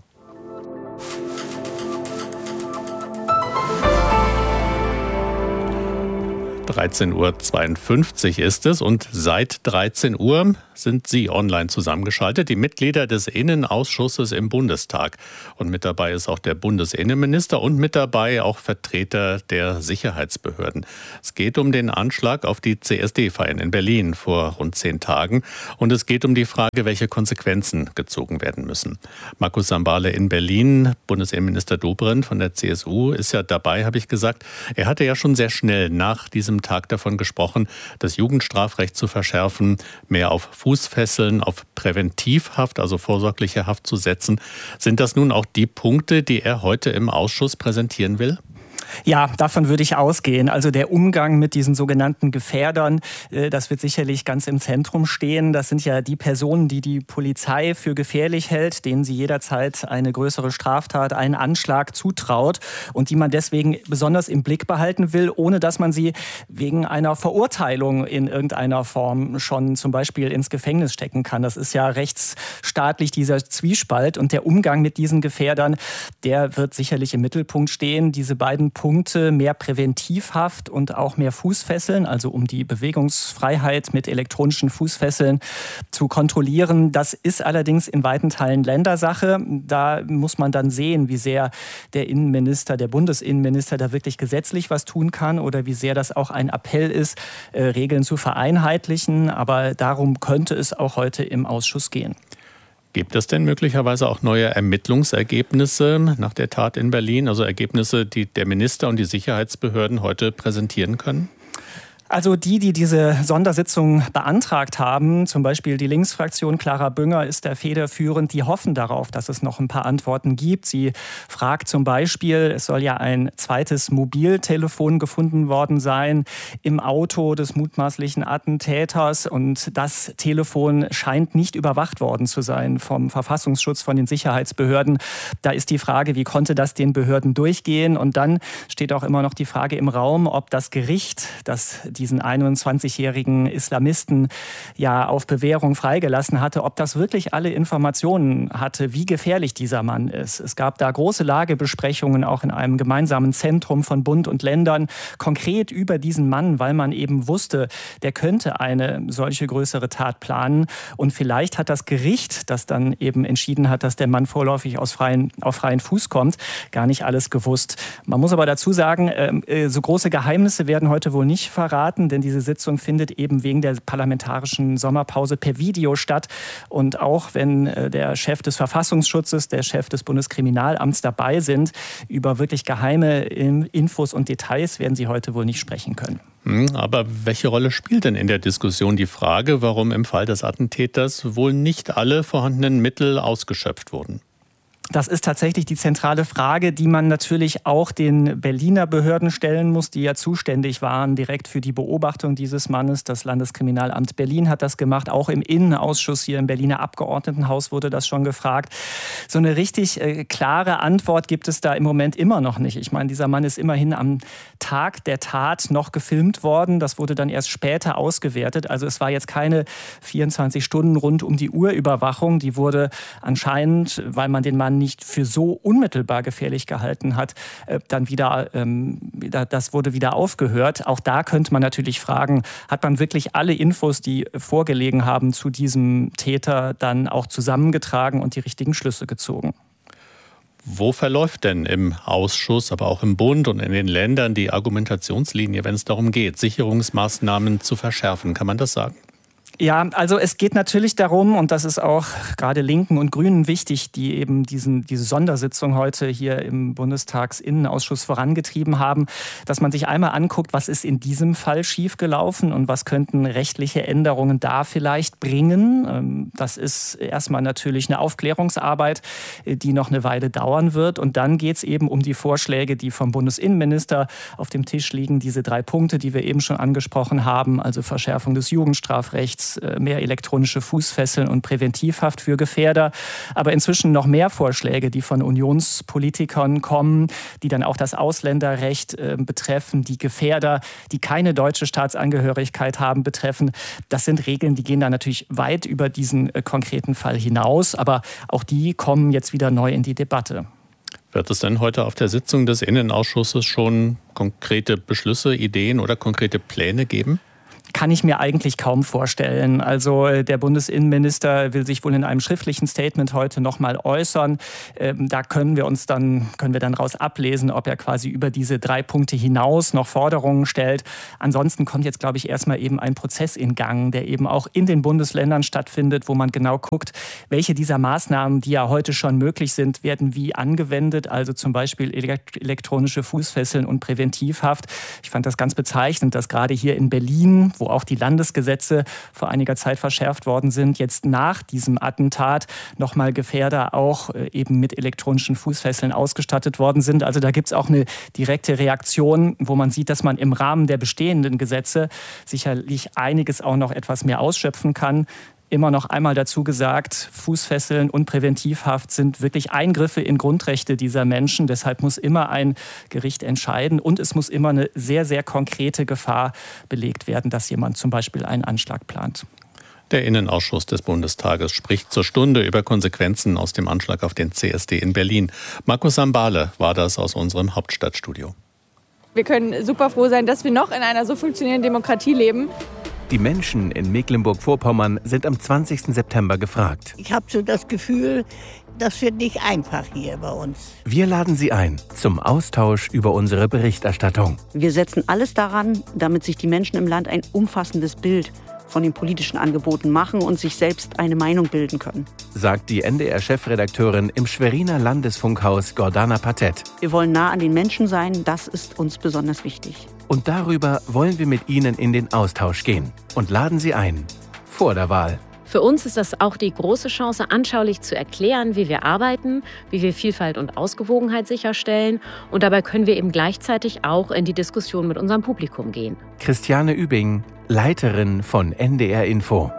dreizehn Uhr zweiundfünfzig ist es und seit dreizehn Uhr sind Sie online zusammengeschaltet, die Mitglieder des Innenausschusses im Bundestag. Und mit dabei ist auch der Bundesinnenminister und mit dabei auch Vertreter der Sicherheitsbehörden. Es geht um den Anschlag auf die C S D-Feiern in Berlin vor rund zehn Tagen. Und es geht um die Frage, welche Konsequenzen gezogen werden müssen. Markus Sambale in Berlin, Bundesinnenminister Dobrindt von der C S U, ist ja dabei, habe ich gesagt. Er hatte ja schon sehr schnell nach diesem Tag davon gesprochen, das Jugendstrafrecht zu verschärfen, mehr auf Fußfesseln, auf Präventivhaft, also vorsorgliche Haft zu setzen. Sind das nun auch die Punkte, die er heute im Ausschuss präsentieren will? Ja, davon würde ich ausgehen. Also der Umgang mit diesen sogenannten Gefährdern, das wird sicherlich ganz im Zentrum stehen. Das sind ja die Personen, die die Polizei für gefährlich hält, denen sie jederzeit eine größere Straftat, einen Anschlag zutraut und die man deswegen besonders im Blick behalten will, ohne dass man sie wegen einer Verurteilung in irgendeiner Form schon zum Beispiel ins Gefängnis stecken kann. Das ist ja rechtsstaatlich dieser Zwiespalt und der Umgang mit diesen Gefährdern, der wird sicherlich im Mittelpunkt stehen. Diese beiden Punkte, mehr Präventivhaft und auch mehr Fußfesseln, also um die Bewegungsfreiheit mit elektronischen Fußfesseln zu kontrollieren. Das ist allerdings in weiten Teilen Ländersache. Da muss man dann sehen, wie sehr der Innenminister, der Bundesinnenminister da wirklich gesetzlich was tun kann oder wie sehr das auch ein Appell ist, äh, Regeln zu vereinheitlichen. Aber darum könnte es auch heute im Ausschuss gehen. Gibt es denn möglicherweise auch neue Ermittlungsergebnisse nach der Tat in Berlin? Also Ergebnisse, die der Minister und die Sicherheitsbehörden heute präsentieren können? Also die, die diese Sondersitzung beantragt haben, zum Beispiel die Linksfraktion, Clara Bünger ist da federführend, die hoffen darauf, dass es noch ein paar Antworten gibt. Sie fragt zum Beispiel, es soll ja ein zweites Mobiltelefon gefunden worden sein im Auto des mutmaßlichen Attentäters und das Telefon scheint nicht überwacht worden zu sein vom Verfassungsschutz, von den Sicherheitsbehörden. Da ist die Frage, wie konnte das den Behörden durchgehen? Und dann steht auch immer noch die Frage im Raum, ob das Gericht, das diesen einundzwanzigjährigen Islamisten ja auf Bewährung freigelassen hatte, ob das wirklich alle Informationen hatte, wie gefährlich dieser Mann ist. Es gab da große Lagebesprechungen, auch in einem gemeinsamen Zentrum von Bund und Ländern, konkret über diesen Mann, weil man eben wusste, der könnte eine solche größere Tat planen. Und vielleicht hat das Gericht, das dann eben entschieden hat, dass der Mann vorläufig aus freien, auf freien Fuß kommt, gar nicht alles gewusst. Man muss aber dazu sagen, äh, so große Geheimnisse werden heute wohl nicht verraten, denn diese Sitzung findet eben wegen der parlamentarischen Sommerpause per Video statt. Und auch wenn der Chef des Verfassungsschutzes, der Chef des Bundeskriminalamts dabei sind, über wirklich geheime Infos und Details werden sie heute wohl nicht sprechen können. Aber welche Rolle spielt denn in der Diskussion die Frage, warum im Fall des Attentäters wohl nicht alle vorhandenen Mittel ausgeschöpft wurden? Das ist tatsächlich die zentrale Frage, die man natürlich auch den Berliner Behörden stellen muss, die ja zuständig waren direkt für die Beobachtung dieses Mannes. Das Landeskriminalamt Berlin hat das gemacht. Auch im Innenausschuss hier im Berliner Abgeordnetenhaus wurde das schon gefragt. So eine richtig äh, klare Antwort gibt es da im Moment immer noch nicht. Ich meine, dieser Mann ist immerhin am Tag der Tat noch gefilmt worden. Das wurde dann erst später ausgewertet. Also es war jetzt keine vierundzwanzig Stunden rund um die Uhr Überwachung. Die wurde anscheinend, weil man den Mann nicht für so unmittelbar gefährlich gehalten hat, dann wieder, das wurde wieder aufgehört. Auch da könnte man natürlich fragen, hat man wirklich alle Infos, die vorgelegen haben zu diesem Täter, dann auch zusammengetragen und die richtigen Schlüsse gezogen? Wo verläuft denn im Ausschuss, aber auch im Bund und in den Ländern die Argumentationslinie, wenn es darum geht, Sicherungsmaßnahmen zu verschärfen? Kann man das sagen? Ja, also es geht natürlich darum, und das ist auch gerade Linken und Grünen wichtig, die eben diesen, diese Sondersitzung heute hier im Bundestagsinnenausschuss vorangetrieben haben, dass man sich einmal anguckt, was ist in diesem Fall schiefgelaufen und was könnten rechtliche Änderungen da vielleicht bringen. Das ist erstmal natürlich eine Aufklärungsarbeit, die noch eine Weile dauern wird. Und dann geht es eben um die Vorschläge, die vom Bundesinnenminister auf dem Tisch liegen, diese drei Punkte, die wir eben schon angesprochen haben, also Verschärfung des Jugendstrafrechts, mehr elektronische Fußfesseln und Präventivhaft für Gefährder. Aber inzwischen noch mehr Vorschläge, die von Unionspolitikern kommen, die dann auch das Ausländerrecht äh, betreffen, die Gefährder, die keine deutsche Staatsangehörigkeit haben, betreffen. Das sind Regeln, die gehen da natürlich weit über diesen äh, konkreten Fall hinaus. Aber auch die kommen jetzt wieder neu in die Debatte. Wird es denn heute auf der Sitzung des Innenausschusses schon konkrete Beschlüsse, Ideen oder konkrete Pläne geben? Kann ich mir eigentlich kaum vorstellen. Also der Bundesinnenminister will sich wohl in einem schriftlichen Statement heute noch mal äußern. Ähm, da können wir uns dann, können wir dann raus ablesen, ob er quasi über diese drei Punkte hinaus noch Forderungen stellt. Ansonsten kommt jetzt, glaube ich, erstmal eben ein Prozess in Gang, der eben auch in den Bundesländern stattfindet, wo man genau guckt, welche dieser Maßnahmen, die ja heute schon möglich sind, werden wie angewendet. Also zum Beispiel elektronische Fußfesseln und Präventivhaft. Ich fand das ganz bezeichnend, dass gerade hier in Berlin, wo auch die Landesgesetze vor einiger Zeit verschärft worden sind, jetzt nach diesem Attentat nochmal Gefährder auch eben mit elektronischen Fußfesseln ausgestattet worden sind. Also da gibt es auch eine direkte Reaktion, wo man sieht, dass man im Rahmen der bestehenden Gesetze sicherlich einiges auch noch etwas mehr ausschöpfen kann. Immer noch einmal dazu gesagt, Fußfesseln und Präventivhaft sind wirklich Eingriffe in Grundrechte dieser Menschen. Deshalb muss immer ein Gericht entscheiden und es muss immer eine sehr, sehr konkrete Gefahr belegt werden, dass jemand zum Beispiel einen Anschlag plant. Der Innenausschuss des Bundestages spricht zur Stunde über Konsequenzen aus dem Anschlag auf den C S D in Berlin. Markus Sambale war das aus unserem Hauptstadtstudio. Wir können super froh sein, dass wir noch in einer so funktionierenden Demokratie leben. Die Menschen in Mecklenburg-Vorpommern sind am zwanzigsten September gefragt. Ich habe so das Gefühl, das wird nicht einfach hier bei uns. Wir laden Sie ein zum Austausch über unsere Berichterstattung. Wir setzen alles daran, damit sich die Menschen im Land ein umfassendes Bild von den politischen Angeboten machen und sich selbst eine Meinung bilden können, sagt die N D R-Chefredakteurin im Schweriner Landesfunkhaus Gordana Patet. Wir wollen nah an den Menschen sein, das ist uns besonders wichtig. Und darüber wollen wir mit Ihnen in den Austausch gehen und laden Sie ein vor der Wahl. Für uns ist das auch die große Chance, anschaulich zu erklären, wie wir arbeiten, wie wir Vielfalt und Ausgewogenheit sicherstellen. Und dabei können wir eben gleichzeitig auch in die Diskussion mit unserem Publikum gehen. Christiane Übing, Leiterin von N D R Info.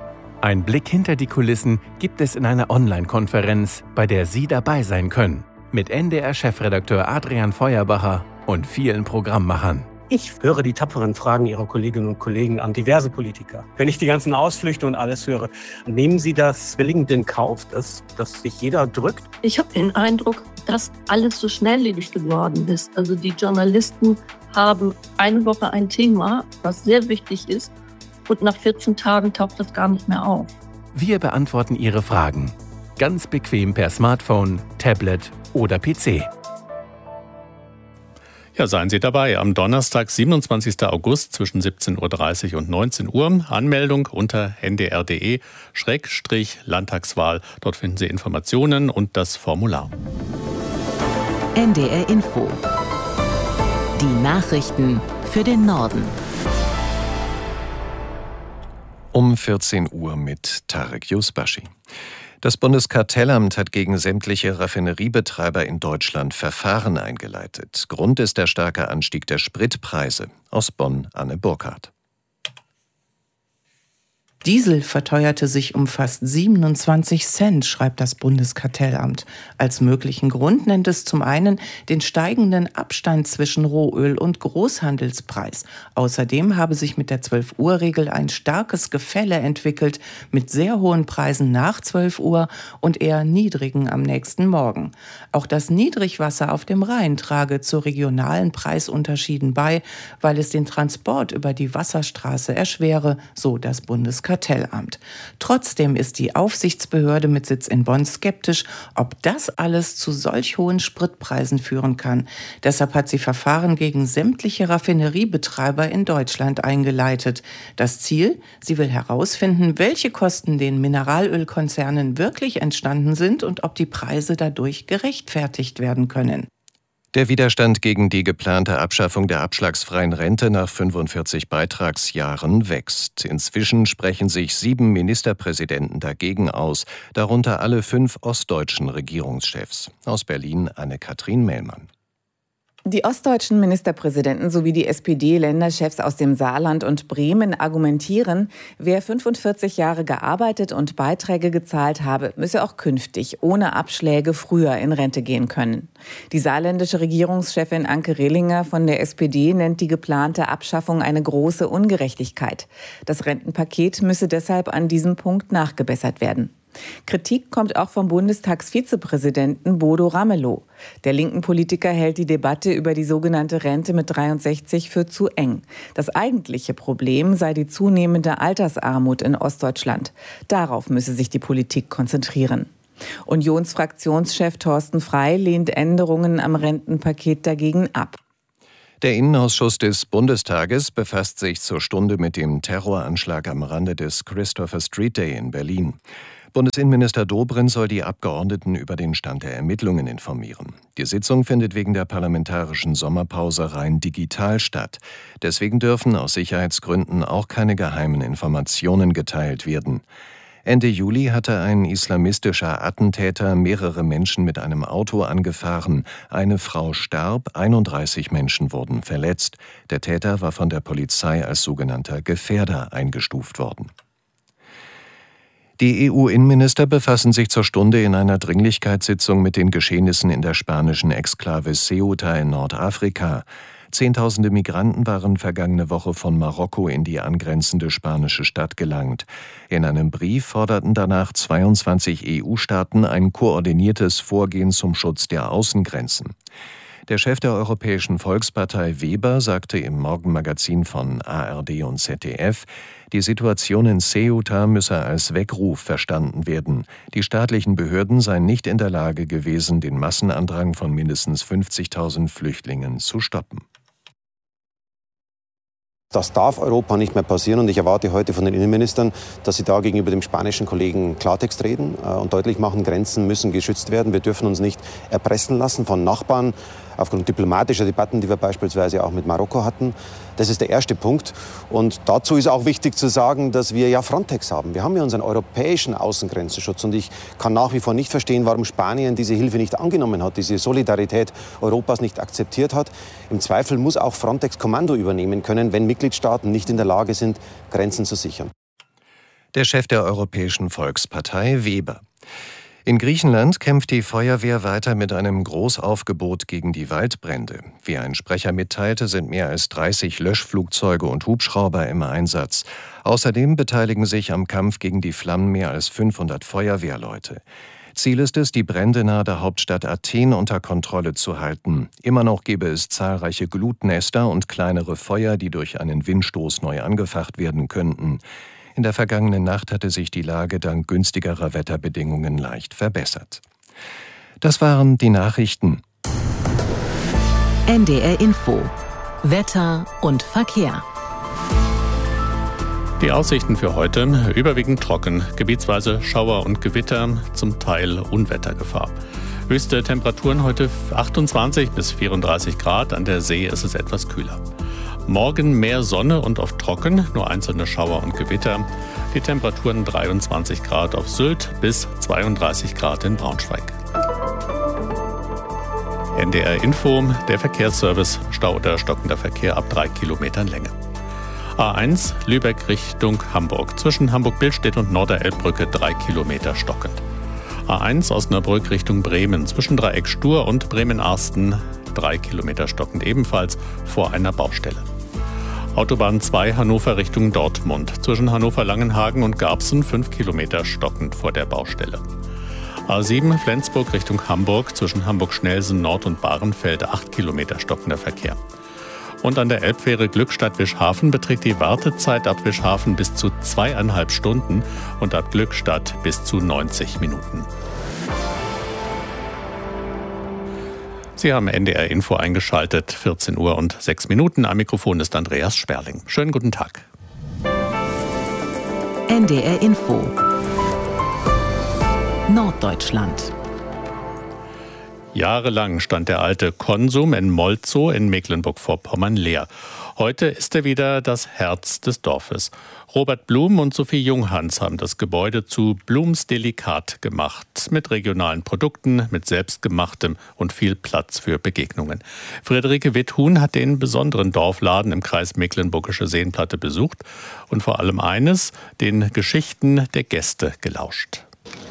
Ein Blick hinter die Kulissen gibt es in einer Online-Konferenz, bei der Sie dabei sein können. Mit N D R-Chefredakteur Adrian Feuerbacher und vielen Programmmachern. Ich höre die tapferen Fragen Ihrer Kolleginnen und Kollegen an diverse Politiker. Wenn ich die ganzen Ausflüchte und alles höre, nehmen Sie das billigend in Kauf, dass, dass sich jeder drückt? Ich habe den Eindruck, dass alles so schnelllebig geworden ist. Also die Journalisten haben eine Woche ein Thema, was sehr wichtig ist, und nach vierzehn Tagen taucht das gar nicht mehr auf. Wir beantworten Ihre Fragen. Ganz bequem per Smartphone, Tablet oder P C. Ja, seien Sie dabei am Donnerstag, siebenundzwanzigsten August zwischen siebzehn Uhr dreißig und neunzehn Uhr. Anmeldung unter n d r punkt d e Schrägstrich Landtagswahl. Dort finden Sie Informationen und das Formular. N D R Info. Die Nachrichten für den Norden. Um vierzehn Uhr mit Tarek Yusbashi. Das Bundeskartellamt hat gegen sämtliche Raffineriebetreiber in Deutschland Verfahren eingeleitet. Grund ist der starke Anstieg der Spritpreise. Aus Bonn Anne Burkhardt. Diesel verteuerte sich um fast siebenundzwanzig Cent, schreibt das Bundeskartellamt. Als möglichen Grund nennt es zum einen den steigenden Abstand zwischen Rohöl und Großhandelspreis. Außerdem habe sich mit der zwölf-Uhr-Regel ein starkes Gefälle entwickelt, mit sehr hohen Preisen nach zwölf Uhr und eher niedrigen am nächsten Morgen. Auch das Niedrigwasser auf dem Rhein trage zu regionalen Preisunterschieden bei, weil es den Transport über die Wasserstraße erschwere, so das Bundeskartellamt. Bundeskartellamt. Trotzdem ist die Aufsichtsbehörde mit Sitz in Bonn skeptisch, ob das alles zu solch hohen Spritpreisen führen kann. Deshalb hat sie Verfahren gegen sämtliche Raffineriebetreiber in Deutschland eingeleitet. Das Ziel? Sie will herausfinden, welche Kosten den Mineralölkonzernen wirklich entstanden sind und ob die Preise dadurch gerechtfertigt werden können. Der Widerstand gegen die geplante Abschaffung der abschlagsfreien Rente nach fünfundvierzig Beitragsjahren wächst. Inzwischen sprechen sich sieben Ministerpräsidenten dagegen aus, darunter alle fünf ostdeutschen Regierungschefs. Aus Berlin Anne-Kathrin Mellmann. Die ostdeutschen Ministerpräsidenten sowie die S P D-Länderchefs aus dem Saarland und Bremen argumentieren, wer fünfundvierzig Jahre gearbeitet und Beiträge gezahlt habe, müsse auch künftig ohne Abschläge früher in Rente gehen können. Die saarländische Regierungschefin Anke Rehlinger von der S P D nennt die geplante Abschaffung eine große Ungerechtigkeit. Das Rentenpaket müsse deshalb an diesem Punkt nachgebessert werden. Kritik kommt auch vom Bundestagsvizepräsidenten Bodo Ramelow. Der linken Politiker hält die Debatte über die sogenannte Rente mit dreiundsechzig für zu eng. Das eigentliche Problem sei die zunehmende Altersarmut in Ostdeutschland. Darauf müsse sich die Politik konzentrieren. Unionsfraktionschef Thorsten Frey lehnt Änderungen am Rentenpaket dagegen ab. Der Innenausschuss des Bundestages befasst sich zur Stunde mit dem Terroranschlag am Rande des Christopher Street Day in Berlin. Bundesinnenminister Dobrindt soll die Abgeordneten über den Stand der Ermittlungen informieren. Die Sitzung findet wegen der parlamentarischen Sommerpause rein digital statt. Deswegen dürfen aus Sicherheitsgründen auch keine geheimen Informationen geteilt werden. Ende Juli hatte ein islamistischer Attentäter mehrere Menschen mit einem Auto angefahren. Eine Frau starb, einunddreißig Menschen wurden verletzt. Der Täter war von der Polizei als sogenannter Gefährder eingestuft worden. Die E U-Innenminister befassen sich zur Stunde in einer Dringlichkeitssitzung mit den Geschehnissen in der spanischen Exklave Ceuta in Nordafrika. Zehntausende Migranten waren vergangene Woche von Marokko in die angrenzende spanische Stadt gelangt. In einem Brief forderten danach zweiundzwanzig E U-Staaten ein koordiniertes Vorgehen zum Schutz der Außengrenzen. Der Chef der Europäischen Volkspartei Weber sagte im Morgenmagazin von A R D und Z D F, die Situation in Ceuta müsse als Weckruf verstanden werden. Die staatlichen Behörden seien nicht in der Lage gewesen, den Massenandrang von mindestens fünfzigtausend Flüchtlingen zu stoppen. Das darf Europa nicht mehr passieren und ich erwarte heute von den Innenministern, dass sie da gegenüber dem spanischen Kollegen Klartext reden und deutlich machen, Grenzen müssen geschützt werden. Wir dürfen uns nicht erpressen lassen von Nachbarn aufgrund diplomatischer Debatten, die wir beispielsweise auch mit Marokko hatten. Das ist der erste Punkt. Und dazu ist auch wichtig zu sagen, dass wir ja Frontex haben. Wir haben ja unseren europäischen Außengrenzenschutz und ich kann nach wie vor nicht verstehen, warum Spanien diese Hilfe nicht angenommen hat, diese Solidarität Europas nicht akzeptiert hat. Im Zweifel muss auch Frontex Kommando übernehmen können, wenn Mitgliedstaaten nicht in der Lage sind, Grenzen zu sichern. Der Chef der Europäischen Volkspartei Weber. In Griechenland kämpft die Feuerwehr weiter mit einem Großaufgebot gegen die Waldbrände. Wie ein Sprecher mitteilte, sind mehr als dreißig Löschflugzeuge und Hubschrauber im Einsatz. Außerdem beteiligen sich am Kampf gegen die Flammen mehr als fünfhundert Feuerwehrleute. Ziel ist es, die Brände nahe der Hauptstadt Athen unter Kontrolle zu halten. Immer noch gäbe es zahlreiche Glutnester und kleinere Feuer, die durch einen Windstoß neu angefacht werden könnten. In der vergangenen Nacht hatte sich die Lage dank günstigerer Wetterbedingungen leicht verbessert. Das waren die Nachrichten. N D R Info. Wetter und Verkehr. Die Aussichten für heute: überwiegend trocken, gebietsweise Schauer und Gewitter, zum Teil Unwettergefahr. Höchste Temperaturen heute achtundzwanzig bis vierunddreißig Grad, an der See ist es etwas kühler. Morgen mehr Sonne und oft trocken, nur einzelne Schauer und Gewitter. Die Temperaturen dreiundzwanzig Grad auf Sylt bis zweiunddreißig Grad in Braunschweig. N D R Info, der Verkehrsservice, Stau oder stockender Verkehr ab drei Kilometern Länge. A eins Lübeck Richtung Hamburg. Zwischen Hamburg-Billstedt und Norderelbbrücke drei Kilometer stockend. A eins Osnabrück Richtung Bremen. Zwischen Dreieck Stur und Bremen-Arsten drei Kilometer stockend, ebenfalls vor einer Baustelle. Autobahn zwei Hannover Richtung Dortmund. Zwischen Hannover-Langenhagen und Garbsen fünf Kilometer stockend vor der Baustelle. A sieben Flensburg Richtung Hamburg. Zwischen Hamburg-Schnelsen Nord und Bahrenfeld acht Kilometer stockender Verkehr. Und an der Elbfähre Glückstadt-Wischhafen beträgt die Wartezeit ab Wischhafen bis zu zweieinhalb Stunden und ab Glückstadt bis zu neunzig Minuten. Sie haben N D R Info eingeschaltet, vierzehn Uhr und sechs Minuten. Am Mikrofon ist Andreas Sperling. Schönen guten Tag. N D R Info Norddeutschland. Jahrelang stand der alte Konsum in Molzow in Mecklenburg-Vorpommern leer. Heute ist er wieder das Herz des Dorfes. Robert Blum und Sophie Junghans haben das Gebäude zu Blums Delikat gemacht. Mit regionalen Produkten, mit selbstgemachtem und viel Platz für Begegnungen. Friederike Withun hat den besonderen Dorfladen im Kreis Mecklenburgische Seenplatte besucht und vor allem eines, den Geschichten der Gäste gelauscht.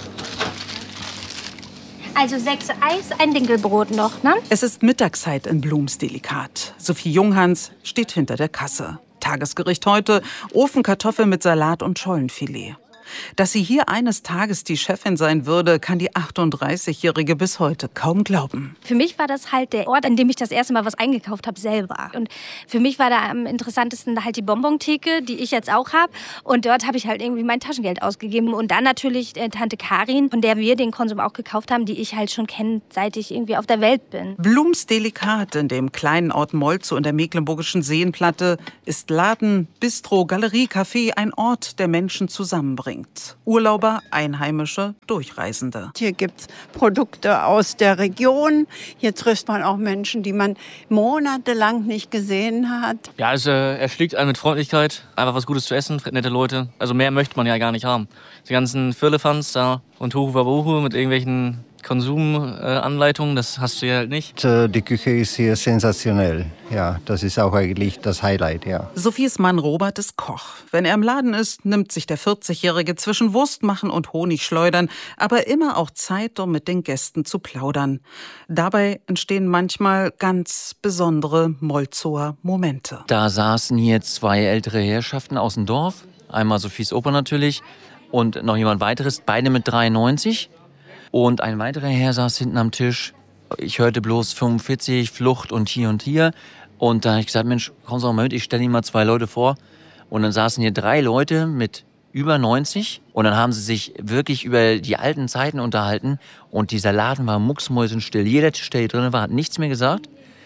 Also sechs Eis, ein Dinkelbrot noch, ne? Es ist Mittagszeit in Blums Delikat. Sophie Junghans steht hinter der Kasse. Tagesgericht heute: Ofenkartoffel mit Salat und Schollenfilet. Dass sie hier eines Tages die Chefin sein würde, kann die achtunddreißigjährige bis heute kaum glauben. Für mich war das halt der Ort, an dem ich das erste Mal was eingekauft habe selber. Und für mich war da am interessantesten halt die Bonbontheke, die ich jetzt auch habe. Und dort habe ich halt irgendwie mein Taschengeld ausgegeben. Und dann natürlich äh, Tante Karin, von der wir den Konsum auch gekauft haben, die ich halt schon kenne, seit ich irgendwie auf der Welt bin. Blums Delikat in dem kleinen Ort Molzow in der Mecklenburgischen Seenplatte ist Laden, Bistro, Galerie, Café, ein Ort, der Menschen zusammenbringt. Urlauber, Einheimische, Durchreisende. Hier gibt es Produkte aus der Region. Hier trifft man auch Menschen, die man monatelang nicht gesehen hat. Ja, also er schlägt einen mit Freundlichkeit. Einfach was Gutes zu essen, nette Leute. Also mehr möchte man ja gar nicht haben. Die ganzen Firlefanz da und Huhu mit irgendwelchen Konsumanleitungen, das hast du ja halt nicht. Die Küche ist hier sensationell. Ja, das ist auch eigentlich das Highlight, ja. Sophies Mann Robert ist Koch. Wenn er im Laden ist, nimmt sich der vierzigjährige zwischen Wurstmachen und Honigschleudern, aber immer auch Zeit, um mit den Gästen zu plaudern. Dabei entstehen manchmal ganz besondere Molzower Momente. Da saßen hier zwei ältere Herrschaften aus dem Dorf. Einmal Sophies Opa natürlich und noch jemand weiteres, beide mit dreiundneunzig. Und ein weiterer Herr saß hinten am Tisch. Ich hörte bloß fünfundvierzig, Flucht und hier und hier. Und da habe ich gesagt, Mensch, komm doch mal mit, ich stelle Ihnen mal zwei Leute vor. Und dann saßen hier drei Leute mit über neunzig. Und dann haben sie sich wirklich über die alten Zeiten unterhalten. Und dieser Laden war mucksmäusenstill. Jeder Tisch, der hier drin war, hat nichts mehr gesagt.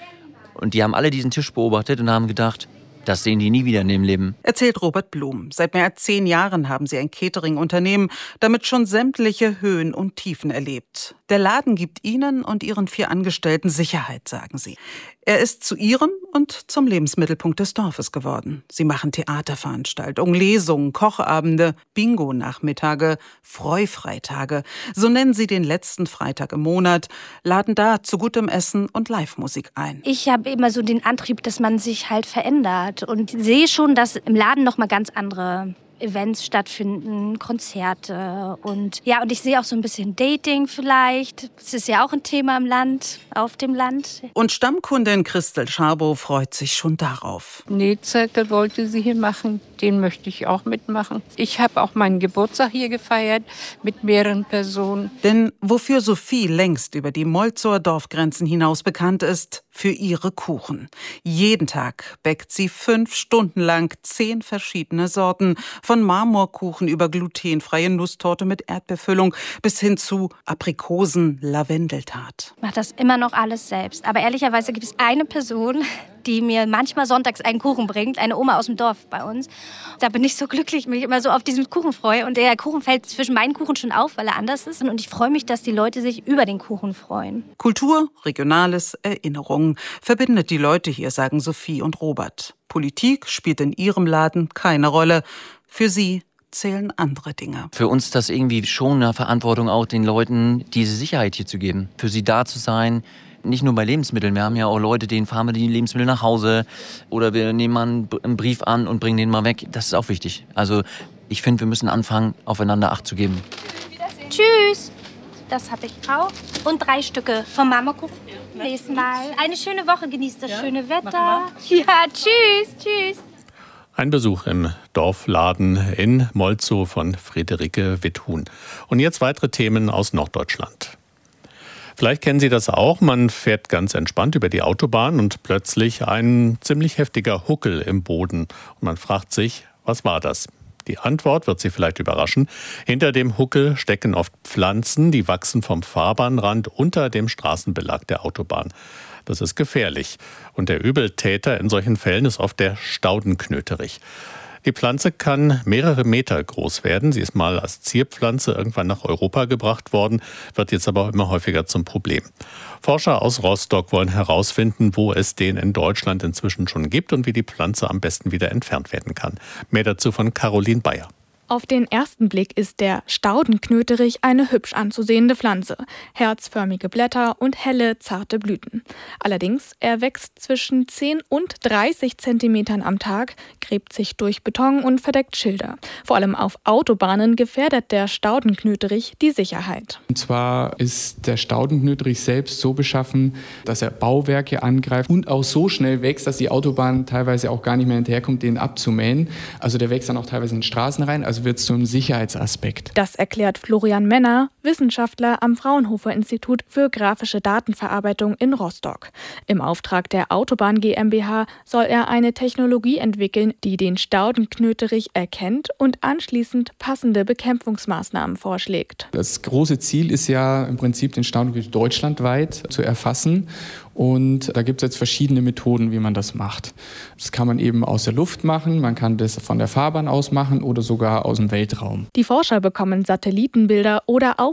Und die haben alle diesen Tisch beobachtet und haben gedacht, das sehen die nie wieder in dem Leben. Erzählt Robert Blum. Seit mehr als zehn Jahren haben sie ein Catering-Unternehmen, damit schon sämtliche Höhen und Tiefen erlebt. Der Laden gibt ihnen und ihren vier Angestellten Sicherheit, sagen sie. Er ist zu ihrem und zum Lebensmittelpunkt des Dorfes geworden. Sie machen Theaterveranstaltungen, Lesungen, Kochabende, Bingo-Nachmittage, Freufreitage. So nennen sie den letzten Freitag im Monat, laden da zu gutem Essen und Live-Musik ein. Ich habe immer so den Antrieb, dass man sich halt verändert und sehe schon, dass im Laden noch mal ganz andere Events stattfinden, Konzerte und ja, und ich sehe auch so ein bisschen Dating vielleicht. Das ist ja auch ein Thema im Land, auf dem Land. Und Stammkundin Christel Scharbow freut sich schon darauf. Nähzirkel wollte sie hier machen, den möchte ich auch mitmachen. Ich habe auch meinen Geburtstag hier gefeiert mit mehreren Personen. Denn wofür Sophie längst über die Molzower Dorfgrenzen hinaus bekannt ist, für ihre Kuchen. Jeden Tag bäckt sie fünf Stunden lang zehn verschiedene Sorten, von Marmorkuchen über glutenfreie Nusstorte mit Erdbeerfüllung bis hin zu Aprikosen-Lavendeltart. Ich mache das immer noch alles selbst. Aber ehrlicherweise gibt es eine Person, die mir manchmal sonntags einen Kuchen bringt, eine Oma aus dem Dorf bei uns. Da bin ich so glücklich, mich immer so auf diesen Kuchen freue. Und der Kuchen fällt zwischen meinen Kuchen schon auf, weil er anders ist. Und ich freue mich, dass die Leute sich über den Kuchen freuen. Kultur, Regionales, Erinnerungen verbindet die Leute hier, sagen Sophie und Robert. Politik spielt in ihrem Laden keine Rolle. Für sie zählen andere Dinge. Für uns ist das irgendwie schon eine Verantwortung, auch den Leuten diese Sicherheit hier zu geben. Für sie da zu sein, nicht nur bei Lebensmitteln. Wir haben ja auch Leute, denen fahren wir die Lebensmittel nach Hause oder wir nehmen mal einen Brief an und bringen den mal weg. Das ist auch wichtig. Also ich finde, wir müssen anfangen, aufeinander Acht zu geben. Tschüss. Das habe ich auch. Und drei Stücke vom Marmorkuchen. Nächsten Mal. Eine schöne Woche. Genießt das ja, schöne Wetter. Ja, tschüss. Tschüss. Ein Besuch im Dorfladen in Molzow von Friederike Withun. Und jetzt weitere Themen aus Norddeutschland. Vielleicht kennen Sie das auch. Man fährt ganz entspannt über die Autobahn und plötzlich ein ziemlich heftiger Huckel im Boden. Und man fragt sich, was war das? Die Antwort wird Sie vielleicht überraschen. Hinter dem Huckel stecken oft Pflanzen, die wachsen vom Fahrbahnrand unter dem Straßenbelag der Autobahn. Das ist gefährlich. Und der Übeltäter in solchen Fällen ist oft der Staudenknöterich. Die Pflanze kann mehrere Meter groß werden. Sie ist mal als Zierpflanze irgendwann nach Europa gebracht worden, wird jetzt aber auch immer häufiger zum Problem. Forscher aus Rostock wollen herausfinden, wo es den in Deutschland inzwischen schon gibt und wie die Pflanze am besten wieder entfernt werden kann. Mehr dazu von Caroline Bayer. Auf den ersten Blick ist der Staudenknöterich eine hübsch anzusehende Pflanze. Herzförmige Blätter und helle, zarte Blüten. Allerdings, er wächst zwischen zehn und dreißig Zentimetern am Tag, gräbt sich durch Beton und verdeckt Schilder. Vor allem auf Autobahnen gefährdet der Staudenknöterich die Sicherheit. Und zwar ist der Staudenknöterich selbst so beschaffen, dass er Bauwerke angreift und auch so schnell wächst, dass die Autobahn teilweise auch gar nicht mehr hinterherkommt, den abzumähen. Also der wächst dann auch teilweise in Straßen rein. Also wird es zu einem Sicherheitsaspekt. Das erklärt Florian Menner, Wissenschaftler am Fraunhofer Institut für grafische Datenverarbeitung in Rostock. Im Auftrag der Autobahn GmbH soll er eine Technologie entwickeln, die den Staudenknöterich erkennt und anschließend passende Bekämpfungsmaßnahmen vorschlägt. Das große Ziel ist ja im Prinzip, den Staudenknöterich deutschlandweit zu erfassen. Und da gibt es jetzt verschiedene Methoden, wie man das macht. Das kann man eben aus der Luft machen, man kann das von der Fahrbahn aus machen oder sogar aus dem Weltraum. Die Forscher bekommen Satellitenbilder oder